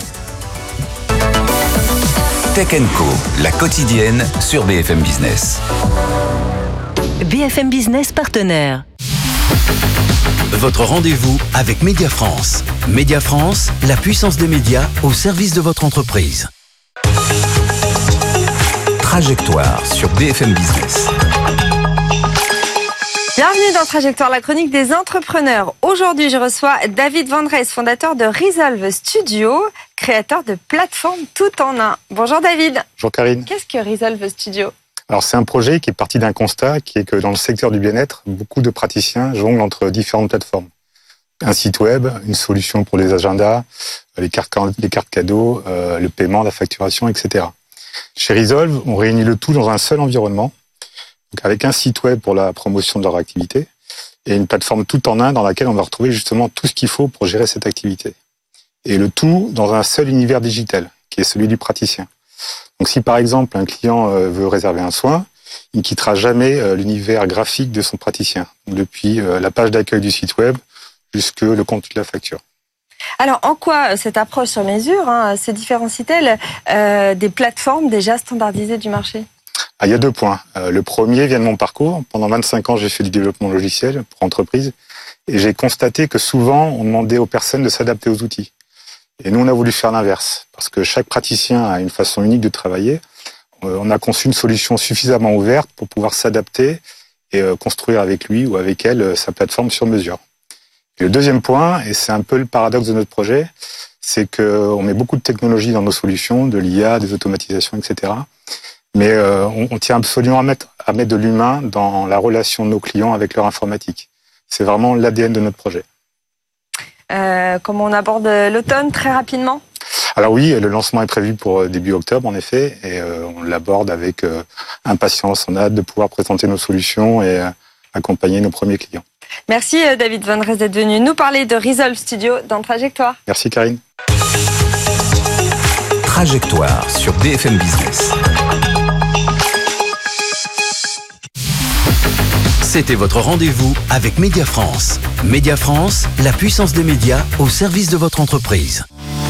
Tech and Co, la quotidienne sur B F M Business. B F M Business partenaire. Votre rendez-vous avec Média France. Média France, la puissance des médias au service de votre entreprise. Trajectoire sur B F M Business. Bienvenue dans Trajectoire, la chronique des entrepreneurs. Aujourd'hui, je reçois David Van Rees, fondateur de Resolve Studio, créateur de plateformes tout en un. Bonjour David. Bonjour Karine. Qu'est-ce que Resolve Studio ? Alors c'est un projet qui est parti d'un constat qui est que dans le secteur du bien-être, beaucoup de praticiens jonglent entre différentes plateformes. Un site web, une solution pour les agendas, les cartes, les cartes cadeaux, euh, le paiement, la facturation, et cetera. Chez Resolve, on réunit le tout dans un seul environnement, donc avec un site web pour la promotion de leur activité et une plateforme tout en un dans laquelle on va retrouver justement tout ce qu'il faut pour gérer cette activité. Et le tout dans un seul univers digital, qui est celui du praticien. Donc si par exemple un client veut réserver un soin, il ne quittera jamais l'univers graphique de son praticien, depuis la page d'accueil du site web jusque le contenu de la facture. Alors, en quoi cette approche sur mesure hein, se différencie-t-elle euh, des plateformes déjà standardisées du marché ? Ah, il y a deux points. Euh, le premier vient de mon parcours. Pendant vingt-cinq ans, j'ai fait du développement logiciel pour entreprises et j'ai constaté que souvent, on demandait aux personnes de s'adapter aux outils. Et nous, on a voulu faire l'inverse parce que chaque praticien a une façon unique de travailler. Euh, on a conçu une solution suffisamment ouverte pour pouvoir s'adapter et euh, construire avec lui ou avec elle euh, sa plateforme sur mesure. Et le deuxième point, et c'est un peu le paradoxe de notre projet, c'est qu'on met beaucoup de technologies dans nos solutions, de l'I A, des automatisations, et cetera. Mais euh, on, on tient absolument à mettre, à mettre de l'humain dans la relation de nos clients avec leur informatique. C'est vraiment l'A D N de notre projet. Euh, comment on aborde l'automne très rapidement ? Alors oui, le lancement est prévu pour début octobre, en effet, et euh, on l'aborde avec euh, impatience. On a hâte de pouvoir présenter nos solutions et euh, accompagner nos premiers clients. Merci David Van Rees d'être venu nous parler de Resolve Studio dans Trajectoire. Merci Karine. Trajectoire sur B F M Business. C'était votre rendez-vous avec Média France. Média France, la puissance des médias au service de votre entreprise.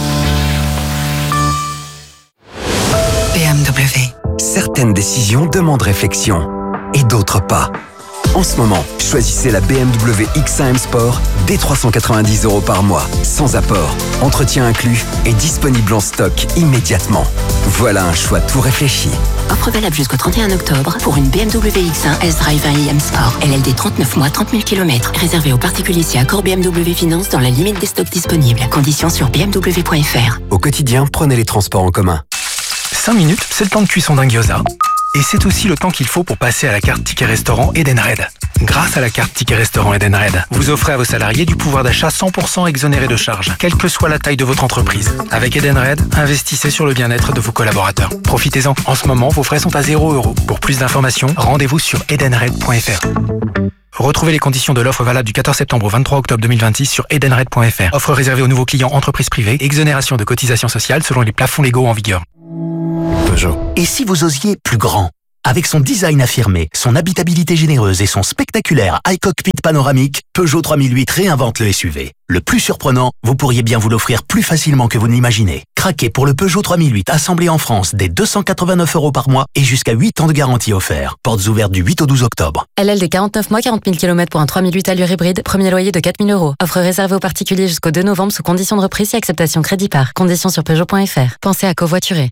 B M W. Certaines décisions demandent réflexion et d'autres pas. En ce moment, choisissez la B M W X un M Sport dès trois cent quatre-vingt-dix euros par mois, sans apport, entretien inclus et disponible en stock immédiatement. Voilà un choix tout réfléchi. Offre valable jusqu'au trente et un octobre pour une B M W X un S-Drive un i M Sport. L L D trente-neuf mois, trente mille kilomètres. Réservé aux particuliers si accord B M W Finance dans la limite des stocks disponibles. Conditions sur b m w point f r. Au quotidien, prenez les transports en commun. cinq minutes, c'est le temps de cuisson d'un gyoza. Et c'est aussi le temps qu'il faut pour passer à la carte Ticket Restaurant Edenred. Grâce à la carte Ticket Restaurant Edenred, vous offrez à vos salariés du pouvoir d'achat cent pour cent exonéré de charges, quelle que soit la taille de votre entreprise. Avec Edenred, investissez sur le bien-être de vos collaborateurs. Profitez-en. En ce moment, vos frais sont à zéro euro. Pour plus d'informations, rendez-vous sur edenred point f r. Retrouvez les conditions de l'offre valable du quatorze septembre au vingt-trois octobre deux mille vingt-six sur edenred point f r. Offre réservée aux nouveaux clients entreprises privées. Exonération de cotisations sociales selon les plafonds légaux en vigueur. Peugeot. Et si vous osiez plus grand ? Avec son design affirmé, son habitabilité généreuse et son spectaculaire iCockpit panoramique, Peugeot trois mille huit réinvente le S U V. Le plus surprenant, vous pourriez bien vous l'offrir plus facilement que vous ne l'imaginez. Craquez pour le Peugeot trois mille huit assemblé en France dès deux cent quatre-vingt-neuf euros par mois et jusqu'à huit ans de garantie offert. Portes ouvertes du huit au douze octobre. L L D quarante-neuf mois, quarante mille kilomètres pour un trois mille huit allure hybride, premier loyer de quatre mille euros. Offre réservée aux particuliers jusqu'au deux novembre sous conditions de reprise et acceptation crédit par. Conditions sur Peugeot point f r. Pensez à covoiturer.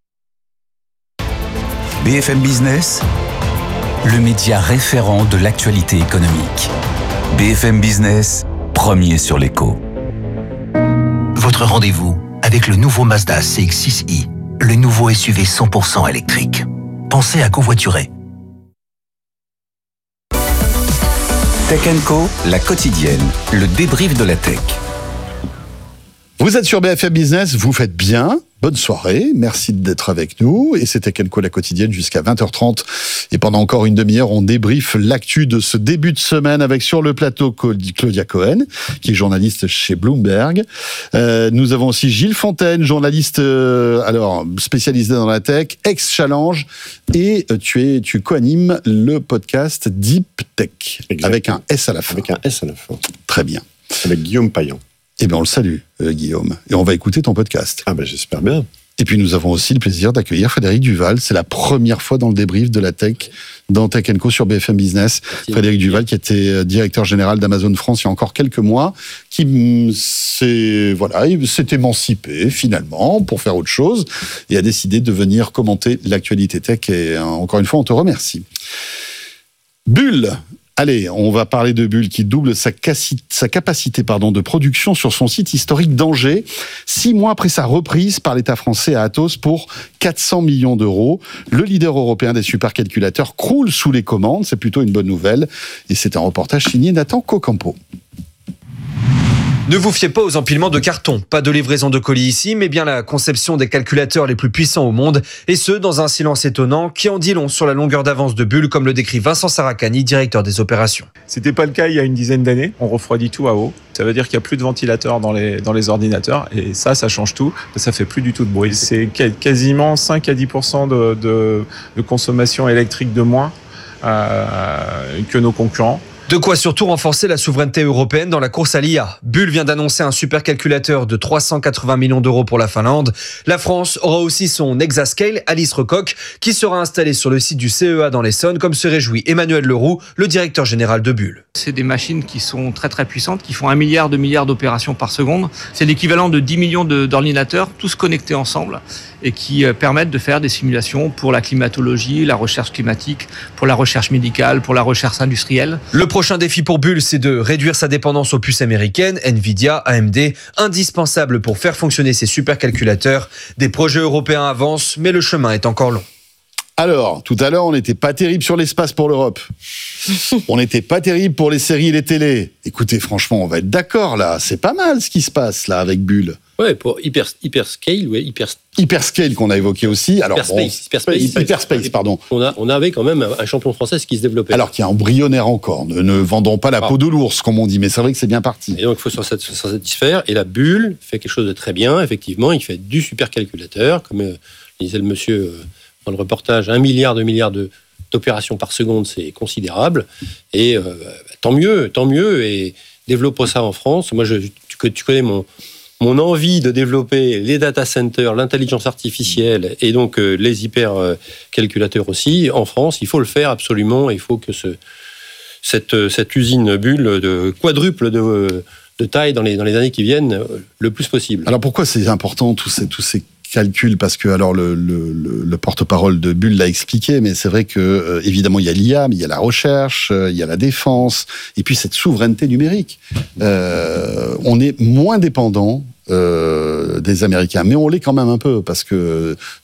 B F M Business, le média référent de l'actualité économique. B F M Business, premier sur l'écho. Votre rendez-vous avec le nouveau Mazda C X six i, le nouveau S U V cent pour cent électrique. Pensez à covoiturer. Tech and Co, la quotidienne, le débrief de la tech. Vous êtes sur B F M Business, vous faites bien. Bonne soirée, merci d'être avec nous. Et c'était Tech and Co la quotidienne jusqu'à vingt heures trente. Et pendant encore une demi-heure, on débriefe l'actu de ce début de semaine avec sur le plateau Claudia Cohen, qui est journaliste chez Bloomberg. Euh, nous avons aussi Gilles Fontaine, journaliste euh, alors spécialisé dans la tech, ex-Challenge. Et euh, tu es, tu co-animes le podcast Deep Tech. Exactement. Avec un S à la fin. Avec un S à la fin. Très bien. Avec Guillaume Payan. Eh bien, on le salue, euh, Guillaume. Et on va écouter ton podcast. Ah ben, j'espère bien. Et puis, nous avons aussi le plaisir d'accueillir Frédéric Duval. C'est la première fois dans le débrief de la tech dans Tech and Co sur B F M Business. Merci. Frédéric Duval, qui était directeur général d'Amazon France il y a encore quelques mois, qui s'est, voilà, s'est émancipé finalement pour faire autre chose et a décidé de venir commenter l'actualité tech. Et encore une fois, on te remercie. Bull. Allez, on va parler de Bull qui double sa, cassi- sa capacité pardon, de production sur son site historique d'Angers, six mois après sa reprise par l'État français à Atos pour quatre cents millions d'euros. Le leader européen des supercalculateurs croule sous les commandes, c'est plutôt une bonne nouvelle. Et c'est un reportage signé Nathan Cocampo. Ne vous fiez pas aux empilements de carton. Pas de livraison de colis ici, mais bien la conception des calculateurs les plus puissants au monde. Et ce, dans un silence étonnant qui en dit long sur la longueur d'avance de Bull, comme le décrit Vincent Saracani, directeur des opérations. C'était pas le cas il y a une dizaine d'années. On refroidit tout à eau. Ça veut dire qu'il n'y a plus de ventilateurs dans les, dans les ordinateurs. Et ça, ça change tout. Ça fait plus du tout de bruit. C'est quasiment cinq à dix pour cent de, de, de consommation électrique de moins euh, que nos concurrents. De quoi surtout renforcer la souveraineté européenne dans la course à l'I A. Bull vient d'annoncer un supercalculateur de trois cent quatre-vingts millions d'euros pour la Finlande. La France aura aussi son Exascale, Alice Recoq, qui sera installé sur le site du C E A dans l'Essonne, comme se réjouit Emmanuel Leroux, le directeur général de Bull. C'est des machines qui sont très très puissantes, qui font un milliard de milliards d'opérations par seconde. C'est l'équivalent de dix millions de, d'ordinateurs, tous connectés ensemble, et qui permettent de faire des simulations pour la climatologie, la recherche climatique, pour la recherche médicale, pour la recherche industrielle. Le Le prochain défi pour Bull, c'est de réduire sa dépendance aux puces américaines, Nvidia, A M D, indispensable pour faire fonctionner ces supercalculateurs. Des projets européens avancent, mais le chemin est encore long. Alors, tout à l'heure, on n'était pas terrible sur l'espace pour l'Europe. On n'était pas terrible pour les séries et les télés. Écoutez, franchement, on va être d'accord, là. C'est pas mal ce qui se passe, là, avec Bull. Ouais, pour hyper, Hyperscale, ouais, hyper... Hyperscale qu'on a évoqué aussi. Alors, Hyperspace, bon, Hyperspace, Hyperspace, pardon. On, a, on avait quand même un champion français qui se développait. Alors, qui est embryonnaire encore. Ne, ne vendons pas la ah. peau de l'ours, comme on dit, mais c'est vrai que c'est bien parti. Et donc, il faut s'en satisfaire. Et la Bull fait quelque chose de très bien. Effectivement, il fait du supercalculateur, comme euh, disait le monsieur euh, dans le reportage, un milliard, deux milliards de, d'opérations par seconde, c'est considérable. Et euh, tant mieux, tant mieux. Et développons ça en France. Moi, je, tu, tu connais mon... Mon envie de développer les data centers, l'intelligence artificielle et donc euh, les hypercalculateurs aussi, en France, il faut le faire absolument. Il faut que ce, cette, cette usine Bull de quadruple de, de taille dans les, dans les années qui viennent le plus possible. Alors pourquoi c'est important tous ces, tous ces calculs? Parce que alors le, le, le, le porte-parole de Bull l'a expliqué, mais c'est vrai que euh, évidemment il y a l'I A, mais il y a la recherche, euh, il y a la défense, et puis cette souveraineté numérique. Euh, on est moins dépendant Euh, des Américains, mais on l'est quand même un peu parce que ce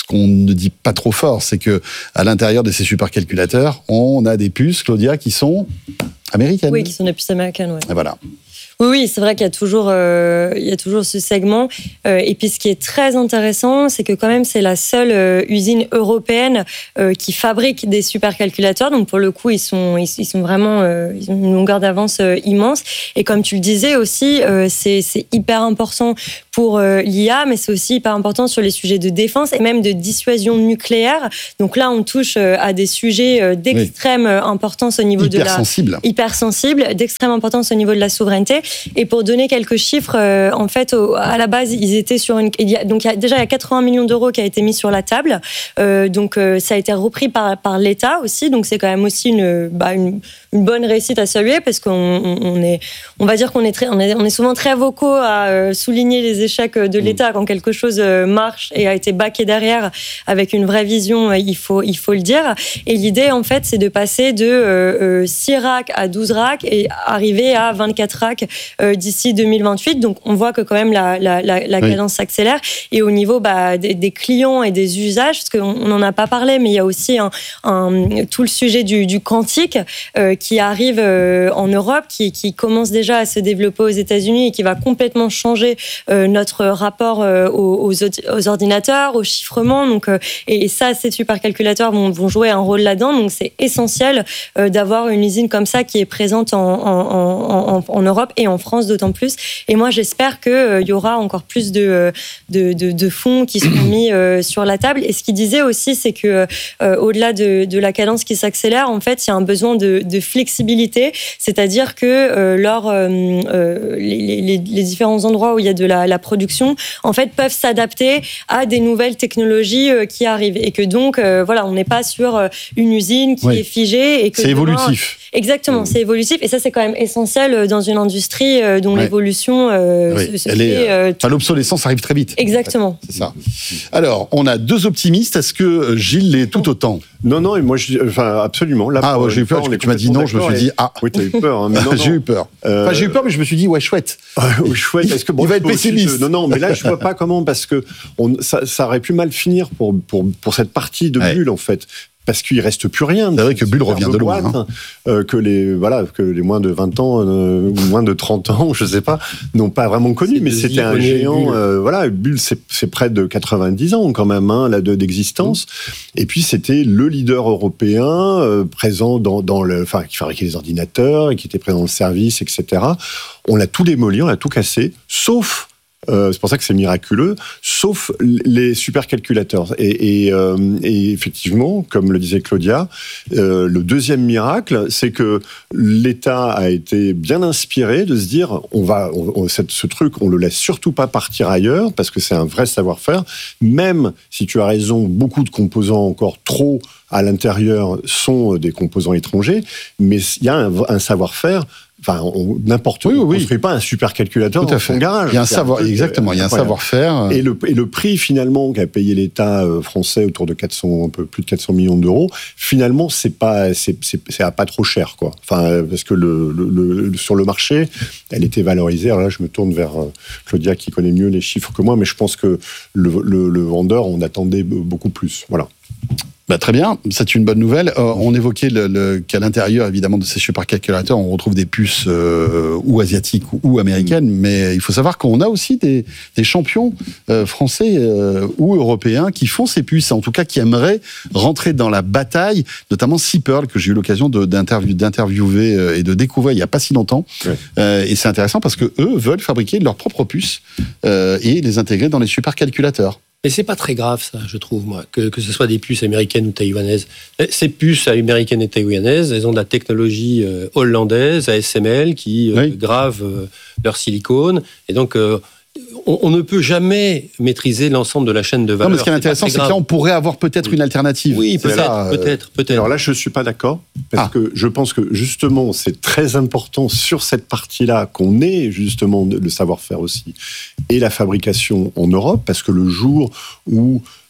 qu'on ne dit pas trop fort, c'est que à l'intérieur de ces supercalculateurs, on a des puces, Claudia, qui sont américaines. Oui, qui sont des puces américaines, ouais. Et voilà. Oui, oui, c'est vrai qu'il y a toujours, euh, il y a toujours ce segment. Euh, et puis, ce qui est très intéressant, c'est que quand même, c'est la seule euh, usine européenne euh, qui fabrique des supercalculateurs. Donc, pour le coup, ils sont, ils, ils sont vraiment, euh, ils ont une longueur d'avance euh, immense. Et comme tu le disais aussi, euh, c'est, c'est hyper important pour euh, l'I A, mais c'est aussi hyper important sur les sujets de défense et même de dissuasion nucléaire. Donc là, on touche euh, à des sujets euh, d'extrême oui. importance au niveau hyper de la sensible. hyper sensible, d'extrême importance au niveau de la souveraineté. Et pour donner quelques chiffres, euh, en fait, au, à la base, ils étaient sur une. Il y a, donc, il y a, déjà, il y a quatre-vingts millions d'euros qui a été mis sur la table. Euh, donc, euh, ça a été repris par, par l'État aussi. Donc, c'est quand même aussi une, bah, une, une bonne réussite à saluer parce qu'on on est, on va dire qu'on est très, on est, on est souvent très vocaux à euh, souligner les échecs de l'État quand quelque chose marche et a été backé derrière avec une vraie vision. Il faut, il faut le dire. Et l'idée, en fait, c'est de passer de euh, six racks à douze racks et arriver à vingt-quatre racks euh, d'ici deux mille vingt-huit. Donc, on voit que quand même la, la, la, la oui. cadence s'accélère. Et au niveau bah, des, des clients et des usages, parce qu'on n'en a pas parlé, mais il y a aussi un, un, tout le sujet du, du quantique euh, qui arrive euh, en Europe, qui, qui commence déjà à se développer aux États-Unis et qui va complètement changer euh, notre rapport euh, aux, aux ordinateurs, au chiffrement. Donc, euh, et, et ça, ces supercalculateurs vont, vont jouer un rôle là-dedans. Donc, c'est essentiel euh, d'avoir une usine comme ça qui est présente en, en, en, en Europe et en France d'autant plus. Et moi, j'espère qu'il euh, y aura encore plus de, de, de, de fonds qui seront mis euh, sur la table. Et ce qu'il disait aussi, c'est que euh, au-delà de, de la cadence qui s'accélère, en fait, il y a un besoin de, de flexibilité, c'est-à-dire que euh, lors euh, euh, les, les, les différents endroits où il y a de la, la production, en fait, peuvent s'adapter à des nouvelles technologies euh, qui arrivent. Et que donc, euh, voilà, on n'est pas sur euh, une usine qui oui. est figée. Et que c'est demain, évolutif. Exactement, c'est évolutif. Et ça, c'est quand même essentiel dans une industrie dont ouais. l'évolution euh, oui. se, se Elle fait... Est, euh, tout... L'obsolescence arrive très vite. Exactement. C'est ça. Alors, on a deux optimistes. Est-ce que Gilles l'est tout autant ? Non, non, et moi, je, enfin, absolument. Là, ah, ouais, j'ai eu peur, parce que tu m'as dit non, je me suis dit, ah. Oui, t'as eu peur. Hein, mais non, j'ai eu peur. Euh... Enfin, j'ai eu peur, mais je me suis dit, ouais, chouette. ouais, chouette, parce que bon, il va être pessimiste. Aussi, non, non, mais là, je vois pas comment, parce que on, ça, ça aurait pu mal finir pour, pour, pour cette partie de ouais. Bulle, en fait. Parce qu'il reste plus rien. C'est vrai que Bulle revient de loin. Hein. Euh, que les voilà que les moins de vingt ans euh, ou moins de trente ans, je sais pas, n'ont pas vraiment connu. C'est mais c'était un géant. Euh, voilà, Bulle, c'est, c'est près de quatre-vingt-dix ans quand même hein, là de, d'existence. Mmh. Et puis c'était le leader européen euh, présent dans, dans le, enfin qui fabriquait les ordinateurs et qui était présent dans le service, et cetera. On l'a tout démoli, on l'a tout cassé, sauf Euh, c'est pour ça que c'est miraculeux, sauf les supercalculateurs. Et, et, euh, et effectivement, comme le disait Claudia, euh, le deuxième miracle, c'est que l'État a été bien inspiré de se dire, on va, on, on, cette, ce truc, on le laisse surtout pas partir ailleurs, parce que c'est un vrai savoir-faire. Même si tu as raison, beaucoup de composants encore trop à l'intérieur sont des composants étrangers, mais il y a un, un savoir-faire. Enfin, on, n'importe où. Oui, oui. On ne construit pas un supercalculateur dans son garage. Il y a un savoir, exactement. Il y a un savoir-faire. Et le, et le prix finalement qu'a payé l'État français autour de quatre cents, un peu plus de quatre cents millions d'euros, finalement, c'est pas, c'est, c'est, c'est pas trop cher, quoi. Enfin, parce que le, le, le, sur le marché, elle était valorisée. Alors là, je me tourne vers Claudia qui connaît mieux les chiffres que moi, mais je pense que le, le, le vendeur, on attendait beaucoup plus. Voilà. Bah, très bien, c'est une bonne nouvelle. Euh, on évoquait le, le, qu'à l'intérieur, évidemment, de ces supercalculateurs, on retrouve des puces euh, ou asiatiques ou, ou américaines, mmh. mais il faut savoir qu'on a aussi des, des champions euh, français euh, ou européens qui font ces puces, en tout cas qui aimeraient rentrer dans la bataille, notamment Seapearl, que j'ai eu l'occasion de, d'interview, d'interviewer euh, et de découvrir il n'y a pas si longtemps. Ouais. Euh, et c'est intéressant parce que eux veulent fabriquer leurs propres puces euh, et les intégrer dans les supercalculateurs. Mais c'est pas très grave, ça, je trouve, moi, que, que ce soit des puces américaines ou taïwanaises. Ces puces américaines et taïwanaises, elles ont de la technologie euh, hollandaise, A S M L, qui euh, oui. grave euh, leur silicone. Et donc, euh, on, on ne peut jamais maîtriser l'ensemble de la chaîne de valeur. Non, mais ce qui est, est intéressant, c'est que là, on pourrait avoir peut-être une alternative. Oui, peut-être, là, peut-être, peut-être. Alors là, je ne suis pas d'accord, parce ah. que je pense que, justement, c'est très important sur cette partie-là qu'on ait, justement, le savoir-faire aussi, et la fabrication en Europe, parce que le jour où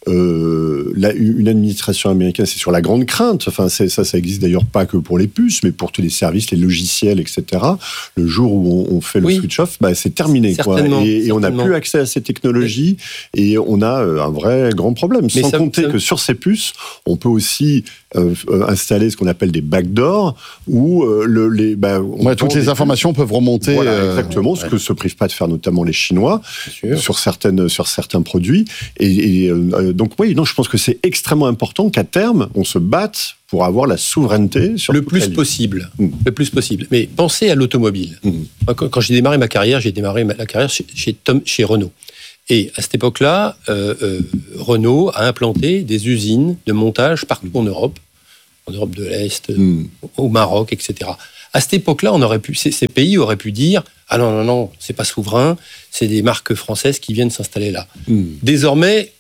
euh, la, une administration américaine, c'est sur la grande crainte. Enfin, c'est, ça, ça existe d'ailleurs pas que pour les puces, mais pour tous les services, les logiciels, et cetera. Le jour où on, on fait le oui. switch off, bah, c'est terminé, quoi. Et, et on n'a plus accès à ces technologies, oui. et on a un vrai grand problème. Mais Sans ça, compter ça... que sur ces puces, on peut aussi euh, installer ce qu'on appelle des backdoors, où euh, le, les, bah, ouais, toutes les informations puces. peuvent remonter. Voilà, euh, exactement, ce ouais. que se privent pas de faire notamment les Chinois sur certaines sur certains produits. Et, et euh, donc oui, non, je pense que c'est extrêmement important qu'à terme on se batte pour avoir la souveraineté sur le plus possible, mmh. le plus possible. Mais pensez à l'automobile. Mmh. Quand, quand j'ai démarré ma carrière, j'ai démarré ma carrière chez, chez, Tom, chez Renault. Et à cette époque-là, euh, euh, Renault a implanté des usines de montage partout en Europe, en Europe de l'Est, mmh. au Maroc, et cetera. À cette époque-là, on aurait pu, ces, ces pays auraient pu dire « Ah non, non, non, c'est pas souverain, c'est des marques françaises qui viennent s'installer là. Mmh. » Désormais,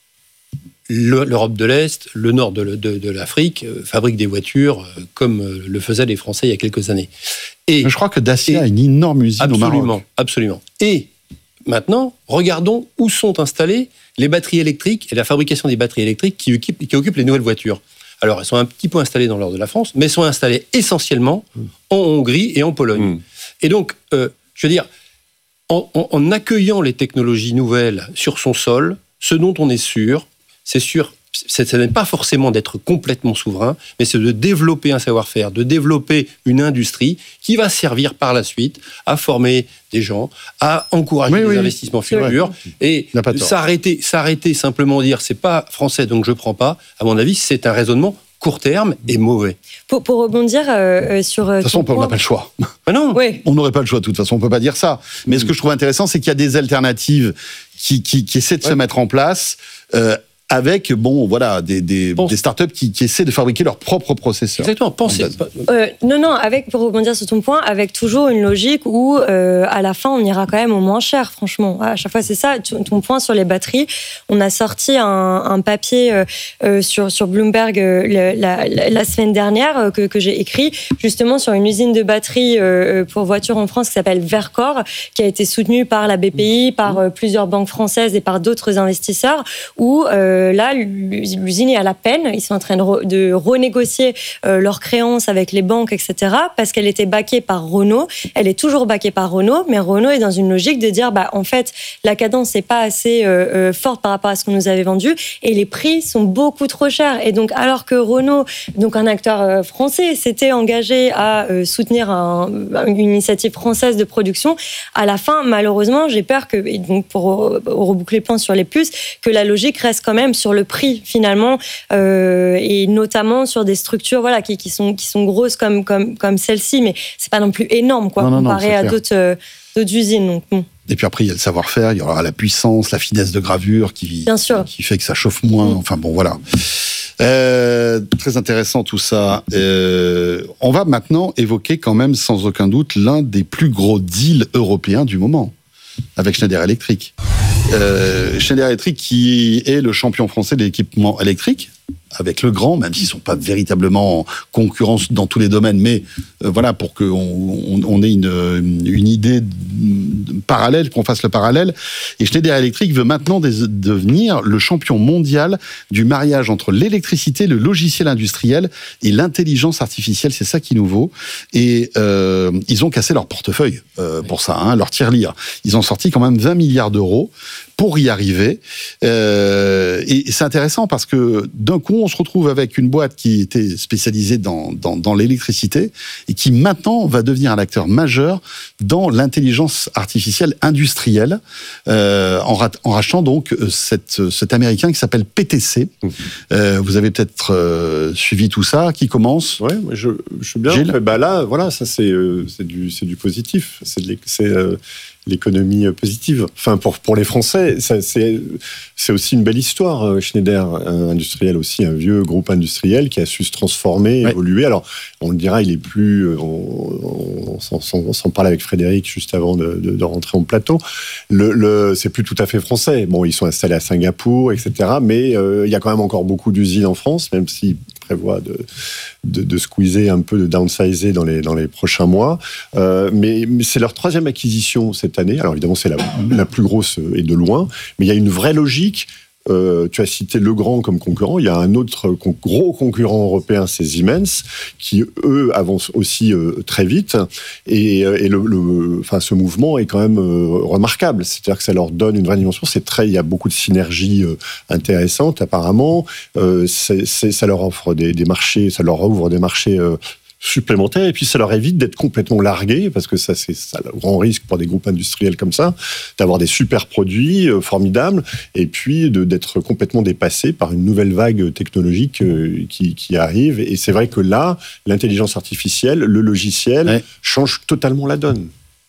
le, l'Europe de l'Est, le nord de, de, de l'Afrique euh, fabriquent des voitures euh, comme euh, le faisaient les Français il y a quelques années. Et, je crois que Dacia a une énorme usine au Maroc. Absolument, absolument. Et maintenant, regardons où sont installées les batteries électriques et la fabrication des batteries électriques qui occupent, qui occupent les nouvelles voitures. Alors, elles sont un petit peu installées dans le nord de la France, mais elles sont installées essentiellement mmh. en Hongrie et en Pologne. Mmh. Et donc, euh, je veux dire, en, en, en accueillant les technologies nouvelles sur son sol, ce dont on est sûr, c'est sûr, c'est, ça n'est pas forcément d'être complètement souverain, mais c'est de développer un savoir-faire, de développer une industrie qui va servir par la suite à former des gens, à encourager oui, des oui. investissements futurs, et s'arrêter, s'arrêter simplement dire c'est pas français donc je prends pas, à mon avis, c'est un raisonnement court terme et mauvais. Pour, pour rebondir euh, sur... De toute façon, on n'a pas le choix. Ah non. Oui. On n'aurait pas le choix, de toute façon, on ne peut pas dire ça. Mais mmh. ce que je trouve intéressant, c'est qu'il y a des alternatives qui, qui, qui essaient de ouais. se mettre en place euh, avec, bon, voilà, des, des, des startups qui, qui essaient de fabriquer leurs propres processeurs. Exactement, pensez. Euh, non, non, avec, pour rebondir sur ton point, avec toujours une logique où, euh, à la fin, on ira quand même au moins cher, franchement. À chaque fois, c'est ça, ton point sur les batteries. On a sorti un, un papier euh, sur, sur Bloomberg euh, la, la, la semaine dernière euh, que, que j'ai écrit, justement, sur une usine de batteries euh, pour voitures en France qui s'appelle Vercor, qui a été soutenue par la B P I, par euh, plusieurs banques françaises et par d'autres investisseurs, où euh, là, l'usine est à la peine. Ils sont en train de, re, de renégocier euh, leurs créances avec les banques, et cetera, parce qu'elle était backée par Renault. Elle est toujours backée par Renault, mais Renault est dans une logique de dire, bah, en fait, la cadence n'est pas assez euh, forte par rapport à ce qu'on nous avait vendu, et les prix sont beaucoup trop chers. Et donc, alors que Renault, donc un acteur euh, français, s'était engagé à euh, soutenir un, une initiative française de production, à la fin, malheureusement, j'ai peur que, et donc pour reboucler le plan sur les puces, que la logique reste quand même sur le prix finalement, euh, et notamment sur des structures voilà qui, qui sont qui sont grosses comme comme comme celle-ci, mais c'est pas non plus énorme quoi non, non, comparé non, à d'autres euh, d'autres usines. Donc bon. Et puis après il y a le savoir-faire, il y aura la puissance, la finesse de gravure qui Bien sûr. qui fait que ça chauffe moins. Mmh. Enfin bon voilà. Euh, très intéressant tout ça. Euh, on va maintenant évoquer quand même sans aucun doute l'un des plus gros deals européens du moment avec Schneider Electric. Euh, Schneider Electric qui est le champion français de l'équipement électrique avec Legrand, même s'ils ne sont pas véritablement en concurrence dans tous les domaines, mais euh, voilà, pour qu'on on, on ait une, une idée parallèle, qu'on fasse le parallèle. Et Schneider Electric veut maintenant des, devenir le champion mondial du mariage entre l'électricité, le logiciel industriel et l'intelligence artificielle. C'est ça qui nous vaut. Et euh, ils ont cassé leur portefeuille euh, pour ça, hein, leur tirelire. Ils ont sorti quand même vingt milliards d'euros pour y arriver. Euh, et c'est intéressant parce que d'un coup, on se retrouve avec une boîte qui était spécialisée dans, dans, dans l'électricité et qui maintenant va devenir un acteur majeur dans l'intelligence artificielle industrielle, euh, en, rat, en rachetant donc cette, cet Américain qui s'appelle P T C. Mmh. Euh, vous avez peut-être euh, suivi tout ça. Qui commence ? Oui, je, je suis bien. Gilles ? Bah là, voilà, ça c'est, euh, c'est, du, c'est du positif. C'est, de c'est euh, l'économie positive. Enfin, pour, pour les Français, ça, c'est, c'est aussi une belle histoire. Schneider, un industriel aussi, un vieux groupe industriel qui a su se transformer, ouais. évoluer. Alors, on le dira, il est plus... On, on, on, on s'en parle avec Frédéric juste avant de, de, de rentrer en plateau. Le, le, c'est plus tout à fait français. Bon, ils sont installés à Singapour, et cetera. Mais euh, il y a quand même encore beaucoup d'usines en France, même s'ils prévoient de, de, de squeezer un peu, de downsizer dans les, dans les prochains mois. Euh, mais, mais c'est leur troisième acquisition cette année. Alors évidemment, c'est la, la plus grosse et de loin. Mais il y a une vraie logique Euh, tu as cité Legrand comme concurrent. Il y a un autre con- gros concurrent européen, c'est Siemens, qui eux avancent aussi euh, très vite. Et, et le, le, enfin, ce mouvement est quand même euh, remarquable. C'est-à-dire que ça leur donne une vraie dimension. C'est très, il y a beaucoup de synergies euh, intéressantes apparemment. Euh, c'est, c'est, ça leur offre des, des marchés, ça leur ouvre des marchés. Euh, supplémentaires, et puis ça leur évite d'être complètement largués, parce que ça, c'est ça, le grand risque pour des groupes industriels comme ça, d'avoir des super produits euh, formidables, et puis de, d'être complètement dépassés par une nouvelle vague technologique euh, qui, qui arrive. Et c'est vrai que là, l'intelligence artificielle, le logiciel, ouais. change totalement la donne.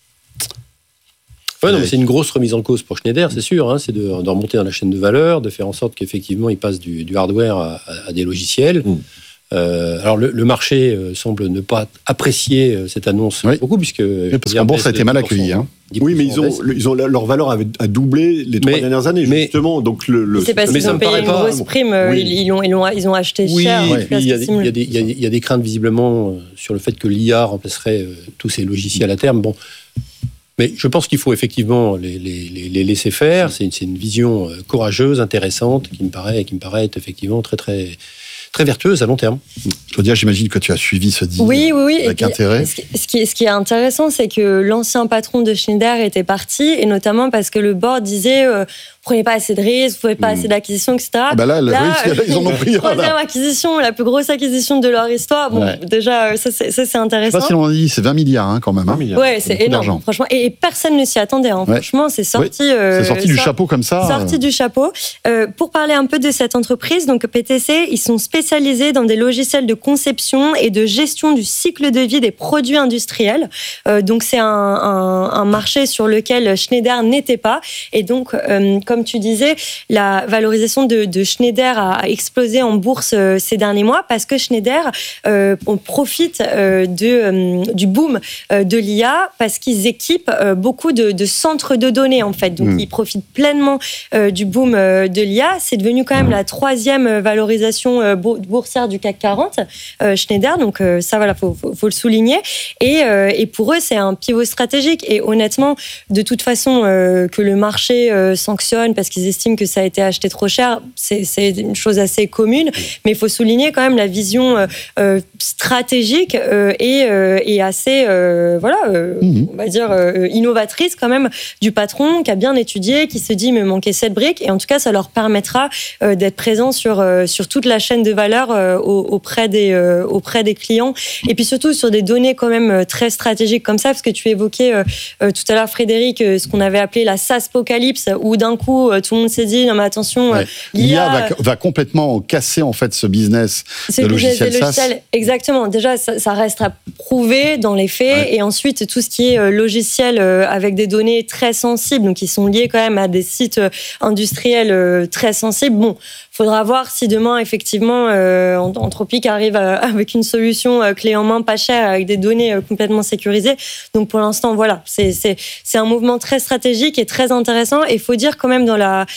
Ouais, non, mais c'est une grosse remise en cause pour Schneider, c'est sûr. Hein, c'est de, de remonter dans la chaîne de valeur, de faire en sorte qu'effectivement, ils passent du, du hardware à, à, à des logiciels. Mmh. Euh, alors le, le marché euh, semble ne pas apprécier euh, cette annonce oui. beaucoup, puisque oui, parce qu'en bourse ça a été mal accueilli. Hein. Oui, mais ils ont, ils ont leur valeur avait a doublé les trois mais, dernières années mais, justement. Donc le, le c'est parce qu'ils ont payé une pas... grosse prime. Oui. Ils, ils, ont, ils, ont, ils ont acheté oui, cher. Oui, il y, y, y, y a des craintes visiblement euh, sur le fait que l'I A remplacerait euh, tous ces logiciels à terme. Bon. Mais je pense qu'il faut effectivement les, les, les laisser faire. C'est une, c'est une vision courageuse, intéressante, qui me paraît, qui me paraît être effectivement très très très vertueuse à long terme. Claudia, j'imagine que tu as suivi ce deal oui, oui, oui. avec et puis, intérêt. Ce qui, est, ce qui est intéressant, c'est que l'ancien patron de Schneider était parti, et notamment parce que le board disait euh, prenez pas assez de risques, vous faites pas mmh. assez d'acquisitions, et cetera. Ah bah là, là, oui, là, ils en ont pris un. Troisième acquisition, la plus grosse acquisition de leur histoire. Bon, ouais. déjà, ça c'est, ça, c'est intéressant. Je sais pas si on dit, c'est vingt milliards hein, quand même. Hein. Ouais, c'est, c'est énorme, franchement. Et, et personne ne s'y attendait. Hein. Ouais. Franchement, c'est sorti. Oui. Euh, c'est sorti du sort, chapeau comme ça. Sorti euh... du chapeau. Euh, pour parler un peu de cette entreprise, donc P T C, ils sont spécialisés dans des logiciels de conception et de gestion du cycle de vie des produits industriels. Euh, donc c'est un, un, un marché sur lequel Schneider n'était pas. Et donc, euh, comme tu disais, la valorisation de, de Schneider a explosé en bourse euh, ces derniers mois parce que Schneider euh, on profite euh, de, euh, du boom euh, de l'I A parce qu'ils équipent euh, beaucoup de, de centres de données en fait. Donc mmh. ils profitent pleinement euh, du boom euh, de l'I A. C'est devenu quand même la troisième valorisation euh, boursière du C A C quarante, euh, Schneider. Donc euh, ça voilà, faut, faut, faut le souligner. Et, euh, et pour eux, c'est un pivot stratégique. Et honnêtement, de toute façon, euh, que le marché euh, sanctionne parce qu'ils estiment que ça a été acheté trop cher, c'est, c'est une chose assez commune. Mais il faut souligner quand même la vision euh, stratégique euh, et, euh, et assez, euh, voilà, euh, mmh. on va dire euh, innovatrice quand même du patron qui a bien étudié, qui se dit me manquait cette brique. Et en tout cas, ça leur permettra euh, d'être présent sur euh, sur toute la chaîne de valeur euh, auprès des euh, auprès des clients. Et puis surtout sur des données quand même très stratégiques comme ça, parce que tu évoquais euh, euh, tout à l'heure, Frédéric, euh, ce qu'on avait appelé la SaaSpocalypse, où d'un coup euh, tout le monde s'est dit non mais attention, ouais. euh, l'I A va, va complètement casser en fait ce business ce de business logiciel SaaS. Logiciel, exactement. Déjà, ça, ça reste à prouver dans les faits, ouais. et ensuite tout ce qui est euh, logiciel euh, avec des données très sensibles, donc qui sont liées quand même à des sites euh, industriels euh, très sensibles. Bon, faudra voir si demain effectivement euh, Anthropic arrive à, avec une solution euh, clé en main, pas chère, avec des données euh, complètement sécurisées. Donc pour l'instant, voilà, c'est c'est c'est un mouvement très stratégique et très intéressant. Et il faut dire quand même dans la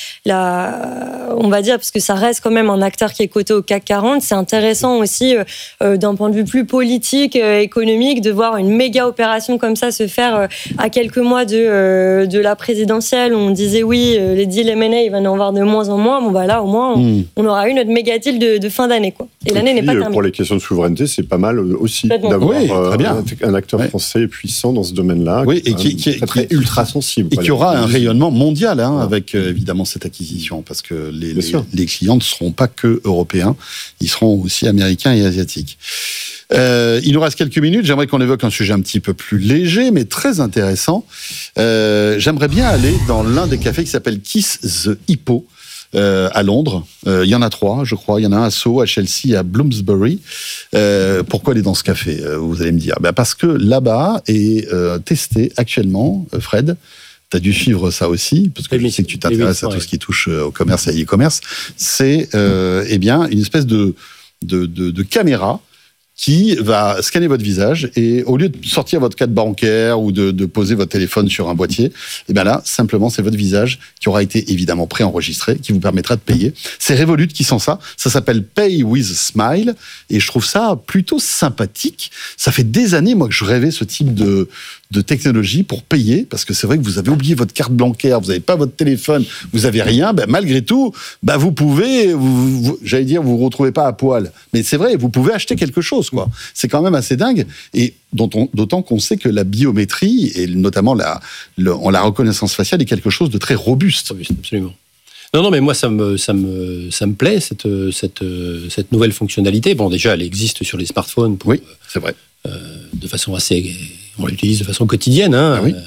la, on va dire parce que ça reste quand même un acteur qui est coté au C A C quarante, c'est intéressant aussi euh, euh, d'un point de vue plus politique, euh, économique, de voir une méga opération comme ça se faire euh, à quelques mois de euh, de la présidentielle où on disait oui, euh, les deals M and A il va y en avoir de moins en moins. Bon bah là au moins on, mmh. on aura eu notre méga deal de, de fin d'année quoi. Et, et l'année puis, n'est pas terminée. Pour les questions de souveraineté, c'est pas mal aussi d'avoir oui, euh, un, un acteur ouais. français puissant dans ce domaine-là, oui, qui, et qui, qui, très, très qui ultra sensible. Et qui aura un rayonnement mondial hein, ouais. avec euh, évidemment cette acquisition, parce que les, les, les clients ne seront pas que européens, ils seront aussi américains et asiatiques. Euh, il nous reste quelques minutes. J'aimerais qu'on évoque un sujet un petit peu plus léger, mais très intéressant. Euh, j'aimerais bien aller dans l'un des cafés qui s'appelle Kiss the Hippo. Euh, à Londres, euh, il y en a trois, je crois. Il y en a un à Soho, à Chelsea, à Bloomsbury. Euh, pourquoi aller dans ce café, vous allez me dire? Ben parce que là-bas est euh, testé actuellement, Fred, tu as dû suivre ça aussi, parce que oui, je sais que tu t'intéresses oui, à tout ce qui touche au commerce et à l'e-commerce. C'est euh, eh bien, une espèce de, de, de, de caméra qui va scanner votre visage et au lieu de sortir votre carte bancaire ou de, de poser votre téléphone sur un boîtier, et bien là, simplement, c'est votre visage qui aura été évidemment préenregistré, qui vous permettra de payer. C'est Revolut qui sent ça. Ça s'appelle Pay with Smile et je trouve ça plutôt sympathique. Ça fait des années, moi, que je rêvais ce type de, de technologie pour payer, parce que c'est vrai que vous avez oublié votre carte bancaire, vous n'avez pas votre téléphone, vous n'avez rien, ben malgré tout, ben vous pouvez, vous, vous, j'allais dire, vous vous retrouvez pas à poil. Mais c'est vrai, vous pouvez acheter quelque chose, quoi. C'est quand même assez dingue, et dont on, d'autant qu'on sait que la biométrie, et notamment la, le, la reconnaissance faciale, est quelque chose de très robuste. Robuste, absolument. Non, non, mais moi, ça me, ça me, ça me plaît, cette, cette, cette nouvelle fonctionnalité. Bon, déjà, elle existe sur les smartphones. Pour, oui, c'est vrai. Euh, de façon assez... On l'utilise de façon quotidienne. Hein, ah oui.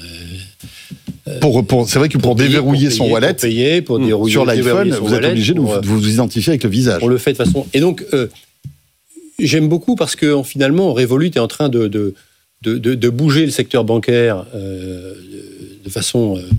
euh, pour, pour, c'est vrai que pour, pour déverrouiller payer, son wallet, pour payer, pour déverrouiller, sur l'iPhone, vous wallet, êtes obligé de vous, vous identifier avec le visage. On le fait de façon... Et donc, euh, j'aime beaucoup parce que finalement, Revolut est en train de, de, de, de, de bouger le secteur bancaire euh, de, de façon... Euh,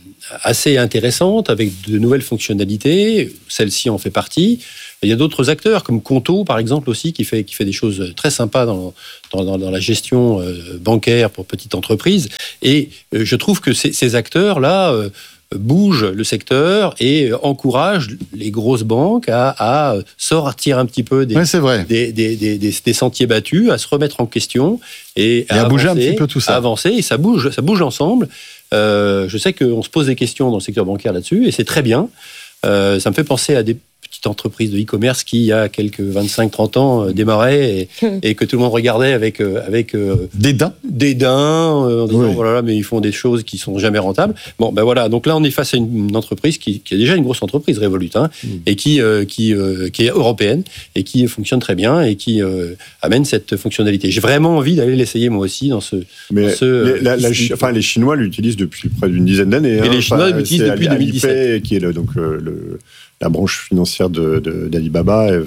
assez intéressante, avec de nouvelles fonctionnalités. Celle-ci en fait partie. Il y a d'autres acteurs, comme Conto, par exemple, aussi, qui fait, qui fait des choses très sympas dans, dans, dans la gestion bancaire pour petites entreprises. Et je trouve que ces, ces acteurs-là euh, bougent le secteur et encouragent les grosses banques à, à sortir un petit peu des, ouais, c'est vrai. Des, des, des, des, des sentiers battus, à se remettre en question et, et à, à avancer, bouger un petit peu tout ça. À avancer, et ça bouge, ça bouge ensemble. Euh, je sais qu'on se pose des questions dans le secteur bancaire là-dessus, et c'est très bien. Euh, ça me fait penser à des petites entreprises de e-commerce qui, il y a quelques vingt-cinq trente ans, euh, démarraient et, et que tout le monde regardait avec... Euh, avec euh, dédain. Dédain, euh, en disant, oui. voilà, mais ils font des choses qui sont jamais rentables. Bon, ben voilà, donc là, on est face à une, une entreprise qui, qui est déjà une grosse entreprise, Revolut, hein, mmh. et qui, euh, qui, euh, qui est européenne, et qui fonctionne très bien, et qui euh, amène cette fonctionnalité. J'ai vraiment envie d'aller l'essayer, moi aussi, dans ce... Mais dans ce, les, la, la, enfin, les Chinois l'utilisent depuis près d'une dizaine d'années. Et hein. les Chinois enfin, l'utilisent depuis deux mille dix-sept. Alipay, qui est le, donc, euh, le... la branche financière de, de, d'Alibaba. Euh,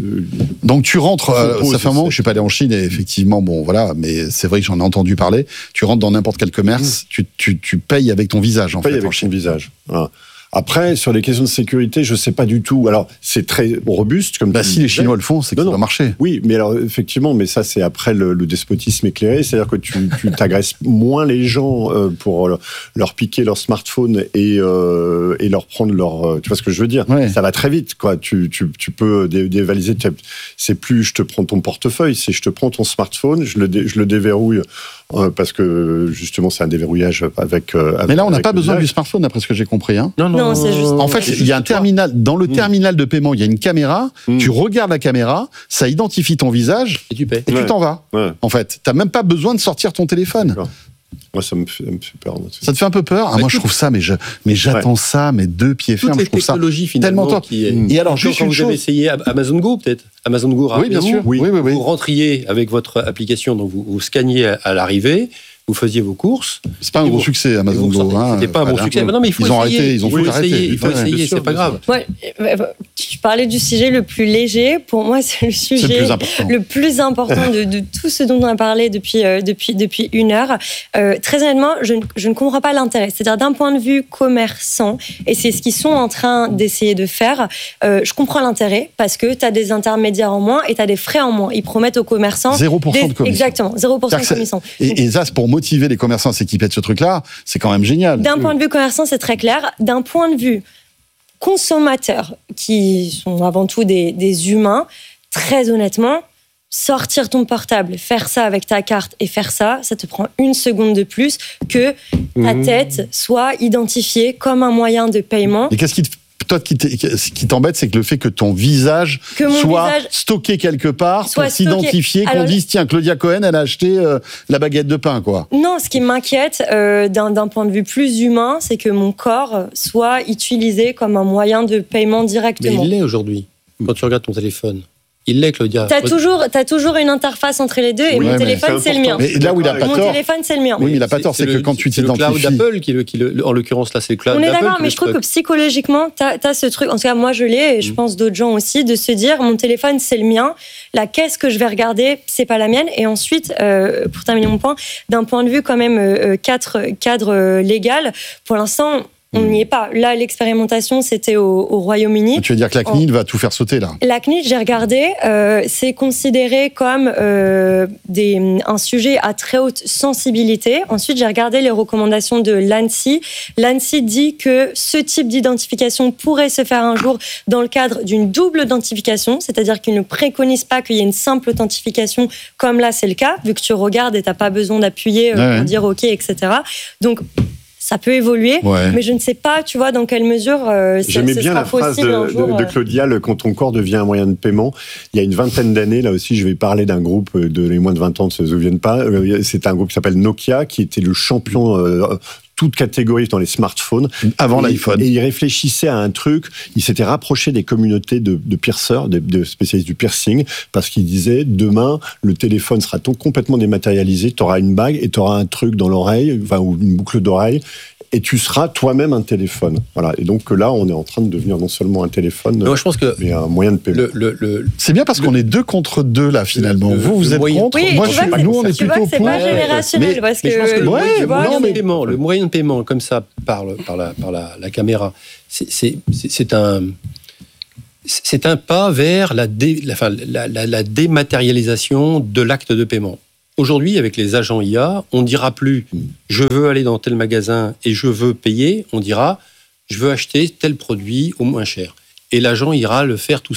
Donc tu rentres, euh, ça fait un moment que je suis pas allé en Chine, et effectivement, bon voilà, mais c'est vrai que j'en ai entendu parler. Tu rentres dans n'importe quel commerce, mmh. tu, tu, tu payes avec ton visage, en tu fait. Payes avec ton visage. Voilà. Après, sur les questions de sécurité, je sais pas du tout. Alors, c'est très robuste, comme bah, si les Chinois le font, c'est que non, ça doit marcher. Oui, mais alors, effectivement, mais ça, c'est après le, le despotisme éclairé. C'est-à-dire que tu, tu t'agresses moins les gens euh, pour leur piquer leur smartphone et, euh, et leur prendre leur... Tu vois ce que je veux dire ? Ouais. Ça va très vite, quoi. Tu, tu, tu peux dé- dévaliser. C'est plus je te prends ton portefeuille, c'est je te prends ton smartphone, je le, dé, je le déverrouille euh, parce que, justement, c'est un déverrouillage avec... Euh, avec mais là, on n'a pas besoin visage. du smartphone, d'après ce que j'ai compris. Hein. Non, non. Non, c'est juste... En fait, il y a un terminal. Dans le terminal de paiement, il y a une caméra. Mm. Tu regardes la caméra, ça identifie ton visage et tu payes. Et ouais. tu t'en vas. Ouais. En fait, t'as même pas besoin de sortir ton téléphone. D'accord. Moi, ça me fait, ça me fait peur. Ça te fait un peu peur ? Ah, moi, je trouve ça, mais je, mais j'attends ouais. ça, mes deux pieds fermes. Toutes les je trouve technologies, ça tellement top. Qui est... Et alors, juste quand une vous chose... avez essayé Amazon Go, peut-être. Amazon Go. Oui, bien sûr. Oui, oui, oui, oui. Vous rentriez avec votre application, donc vous, vous scanniez à l'arrivée. Vous faisiez vos courses. C'est pas un gros vous, succès, Amazon Go. Hein, C'était pas un bon voilà. succès. Mais non, mais il faut ils ont essayer. arrêté, ils ont il faut foutu essayer. arrêter. Il faut ouais, essayer, c'est pas grave. Ouais, tu parlais du sujet le plus léger. Pour moi, c'est le sujet le plus important, le plus important de, de tout ce dont on a parlé depuis, euh, depuis, depuis une heure. Euh, très honnêtement, je ne, je ne comprends pas l'intérêt. C'est-à-dire, d'un point de vue commerçant, et c'est ce qu'ils sont en train d'essayer de faire, euh, je comprends l'intérêt parce que tu as des intermédiaires en moins et tu as des frais en moins. Ils promettent aux commerçants... zéro pour cent des, de commission. Exactement, zéro pour cent de commission. Et, et ça, c'est pour motiver les commerçants à s'équiper de ce truc-là, c'est quand même génial. D'un point de vue commerçant, c'est très clair. D'un point de vue consommateur, qui sont avant tout des, des humains, très honnêtement, sortir ton portable, faire ça avec ta carte et faire ça, ça te prend une seconde de plus que ta mmh. tête soit identifiée comme un moyen de paiement. Et qu'est-ce qui te toi, qui t'embête, c'est que le fait que ton visage que soit visage stocké quelque part pour s'identifier, qu'on Alors, dise, tiens, Claudia Cohen, elle a acheté euh, la baguette de pain, quoi. Non, ce qui m'inquiète euh, d'un, d'un point de vue plus humain, c'est que mon corps soit utilisé comme un moyen de paiement directement. Mais il l'est aujourd'hui. Quand tu regardes ton téléphone, il l'est, Claudia. T'as toujours, t'as toujours une interface entre les deux, et oui, mon téléphone, c'est, c'est le mien. Mais là où il a pas mon tort. Mon téléphone, c'est le mien. Oui, mais il a pas tort, c'est, c'est que le, quand tu t'identifies. C'est le cloud d'Apple, qui, qui le, en l'occurrence, là, c'est le cloud d'Apple. On est d'accord, mais je trouve que psychologiquement, t'as, t'as ce truc, en tout cas, moi, je l'ai, et je mmh. pense d'autres gens aussi, de se dire, mon téléphone, c'est le mien. La caisse que je vais regarder, c'est pas la mienne. Et ensuite, euh, pour terminer mon point, d'un point de vue quand même euh, cadre, cadre euh, légal, pour l'instant, On n'y est pas. Là, l'expérimentation, c'était au, au Royaume-Uni. Tu veux dire que la C N I L va tout faire sauter, là? La C N I L, j'ai regardé, euh, c'est considéré comme euh, des, un sujet à très haute sensibilité. Ensuite, j'ai regardé les recommandations de l'ANSSI. L'ANSSI dit que ce type d'identification pourrait se faire un jour dans le cadre d'une double authentification, c'est-à-dire qu'ils ne préconisent pas qu'il y ait une simple authentification, comme là, c'est le cas, vu que tu regardes et tu n'as pas besoin d'appuyer euh, ouais. pour dire OK, et cetera. Donc, ça peut évoluer, ouais. mais je ne sais pas, tu vois, dans quelle mesure euh, ça, J'aimais ce bien sera la phrase possible de, un jour. de, de Claudia, le, quand ton corps devient un moyen de paiement. Il y a une vingtaine d'années, là aussi, je vais parler d'un groupe de les moins de vingt ans ne se souviennent pas. C'est un groupe qui s'appelle Nokia, qui était le champion euh, toute catégorie dans les smartphones. Avant et, l'iPhone. Et il réfléchissait à un truc, il s'était rapproché des communautés de, de pierceurs, de, de spécialistes du piercing, parce qu'il disait, demain, le téléphone sera tout complètement dématérialisé, tu auras une bague et tu auras un truc dans l'oreille, enfin, ou une boucle d'oreille, et tu seras toi-même un téléphone. Voilà. Et donc là, on est en train de devenir non seulement un téléphone, Moi, je pense que mais un moyen de paiement. Le, le, le, c'est bien parce le, qu'on est deux contre deux, là, finalement. Le, vous, vous êtes moyen, contre. Oui, moi, je suis, nous, on est plutôt pour. C'est pas générationnel, mais, parce mais que, je pense que le, ouais, moyen, vois, moyen mais... de paiement, le moyen de paiement, comme ça, par, le, par, la, par la, la caméra, c'est, c'est, c'est, un, c'est un pas vers la, dé, la, enfin, la, la, la dématérialisation de l'acte de paiement. Aujourd'hui, avec les agents I A, on ne dira plus « je veux aller dans tel magasin et je veux payer », on dira « je veux acheter tel produit au moins cher ». Et l'agent ira le faire tout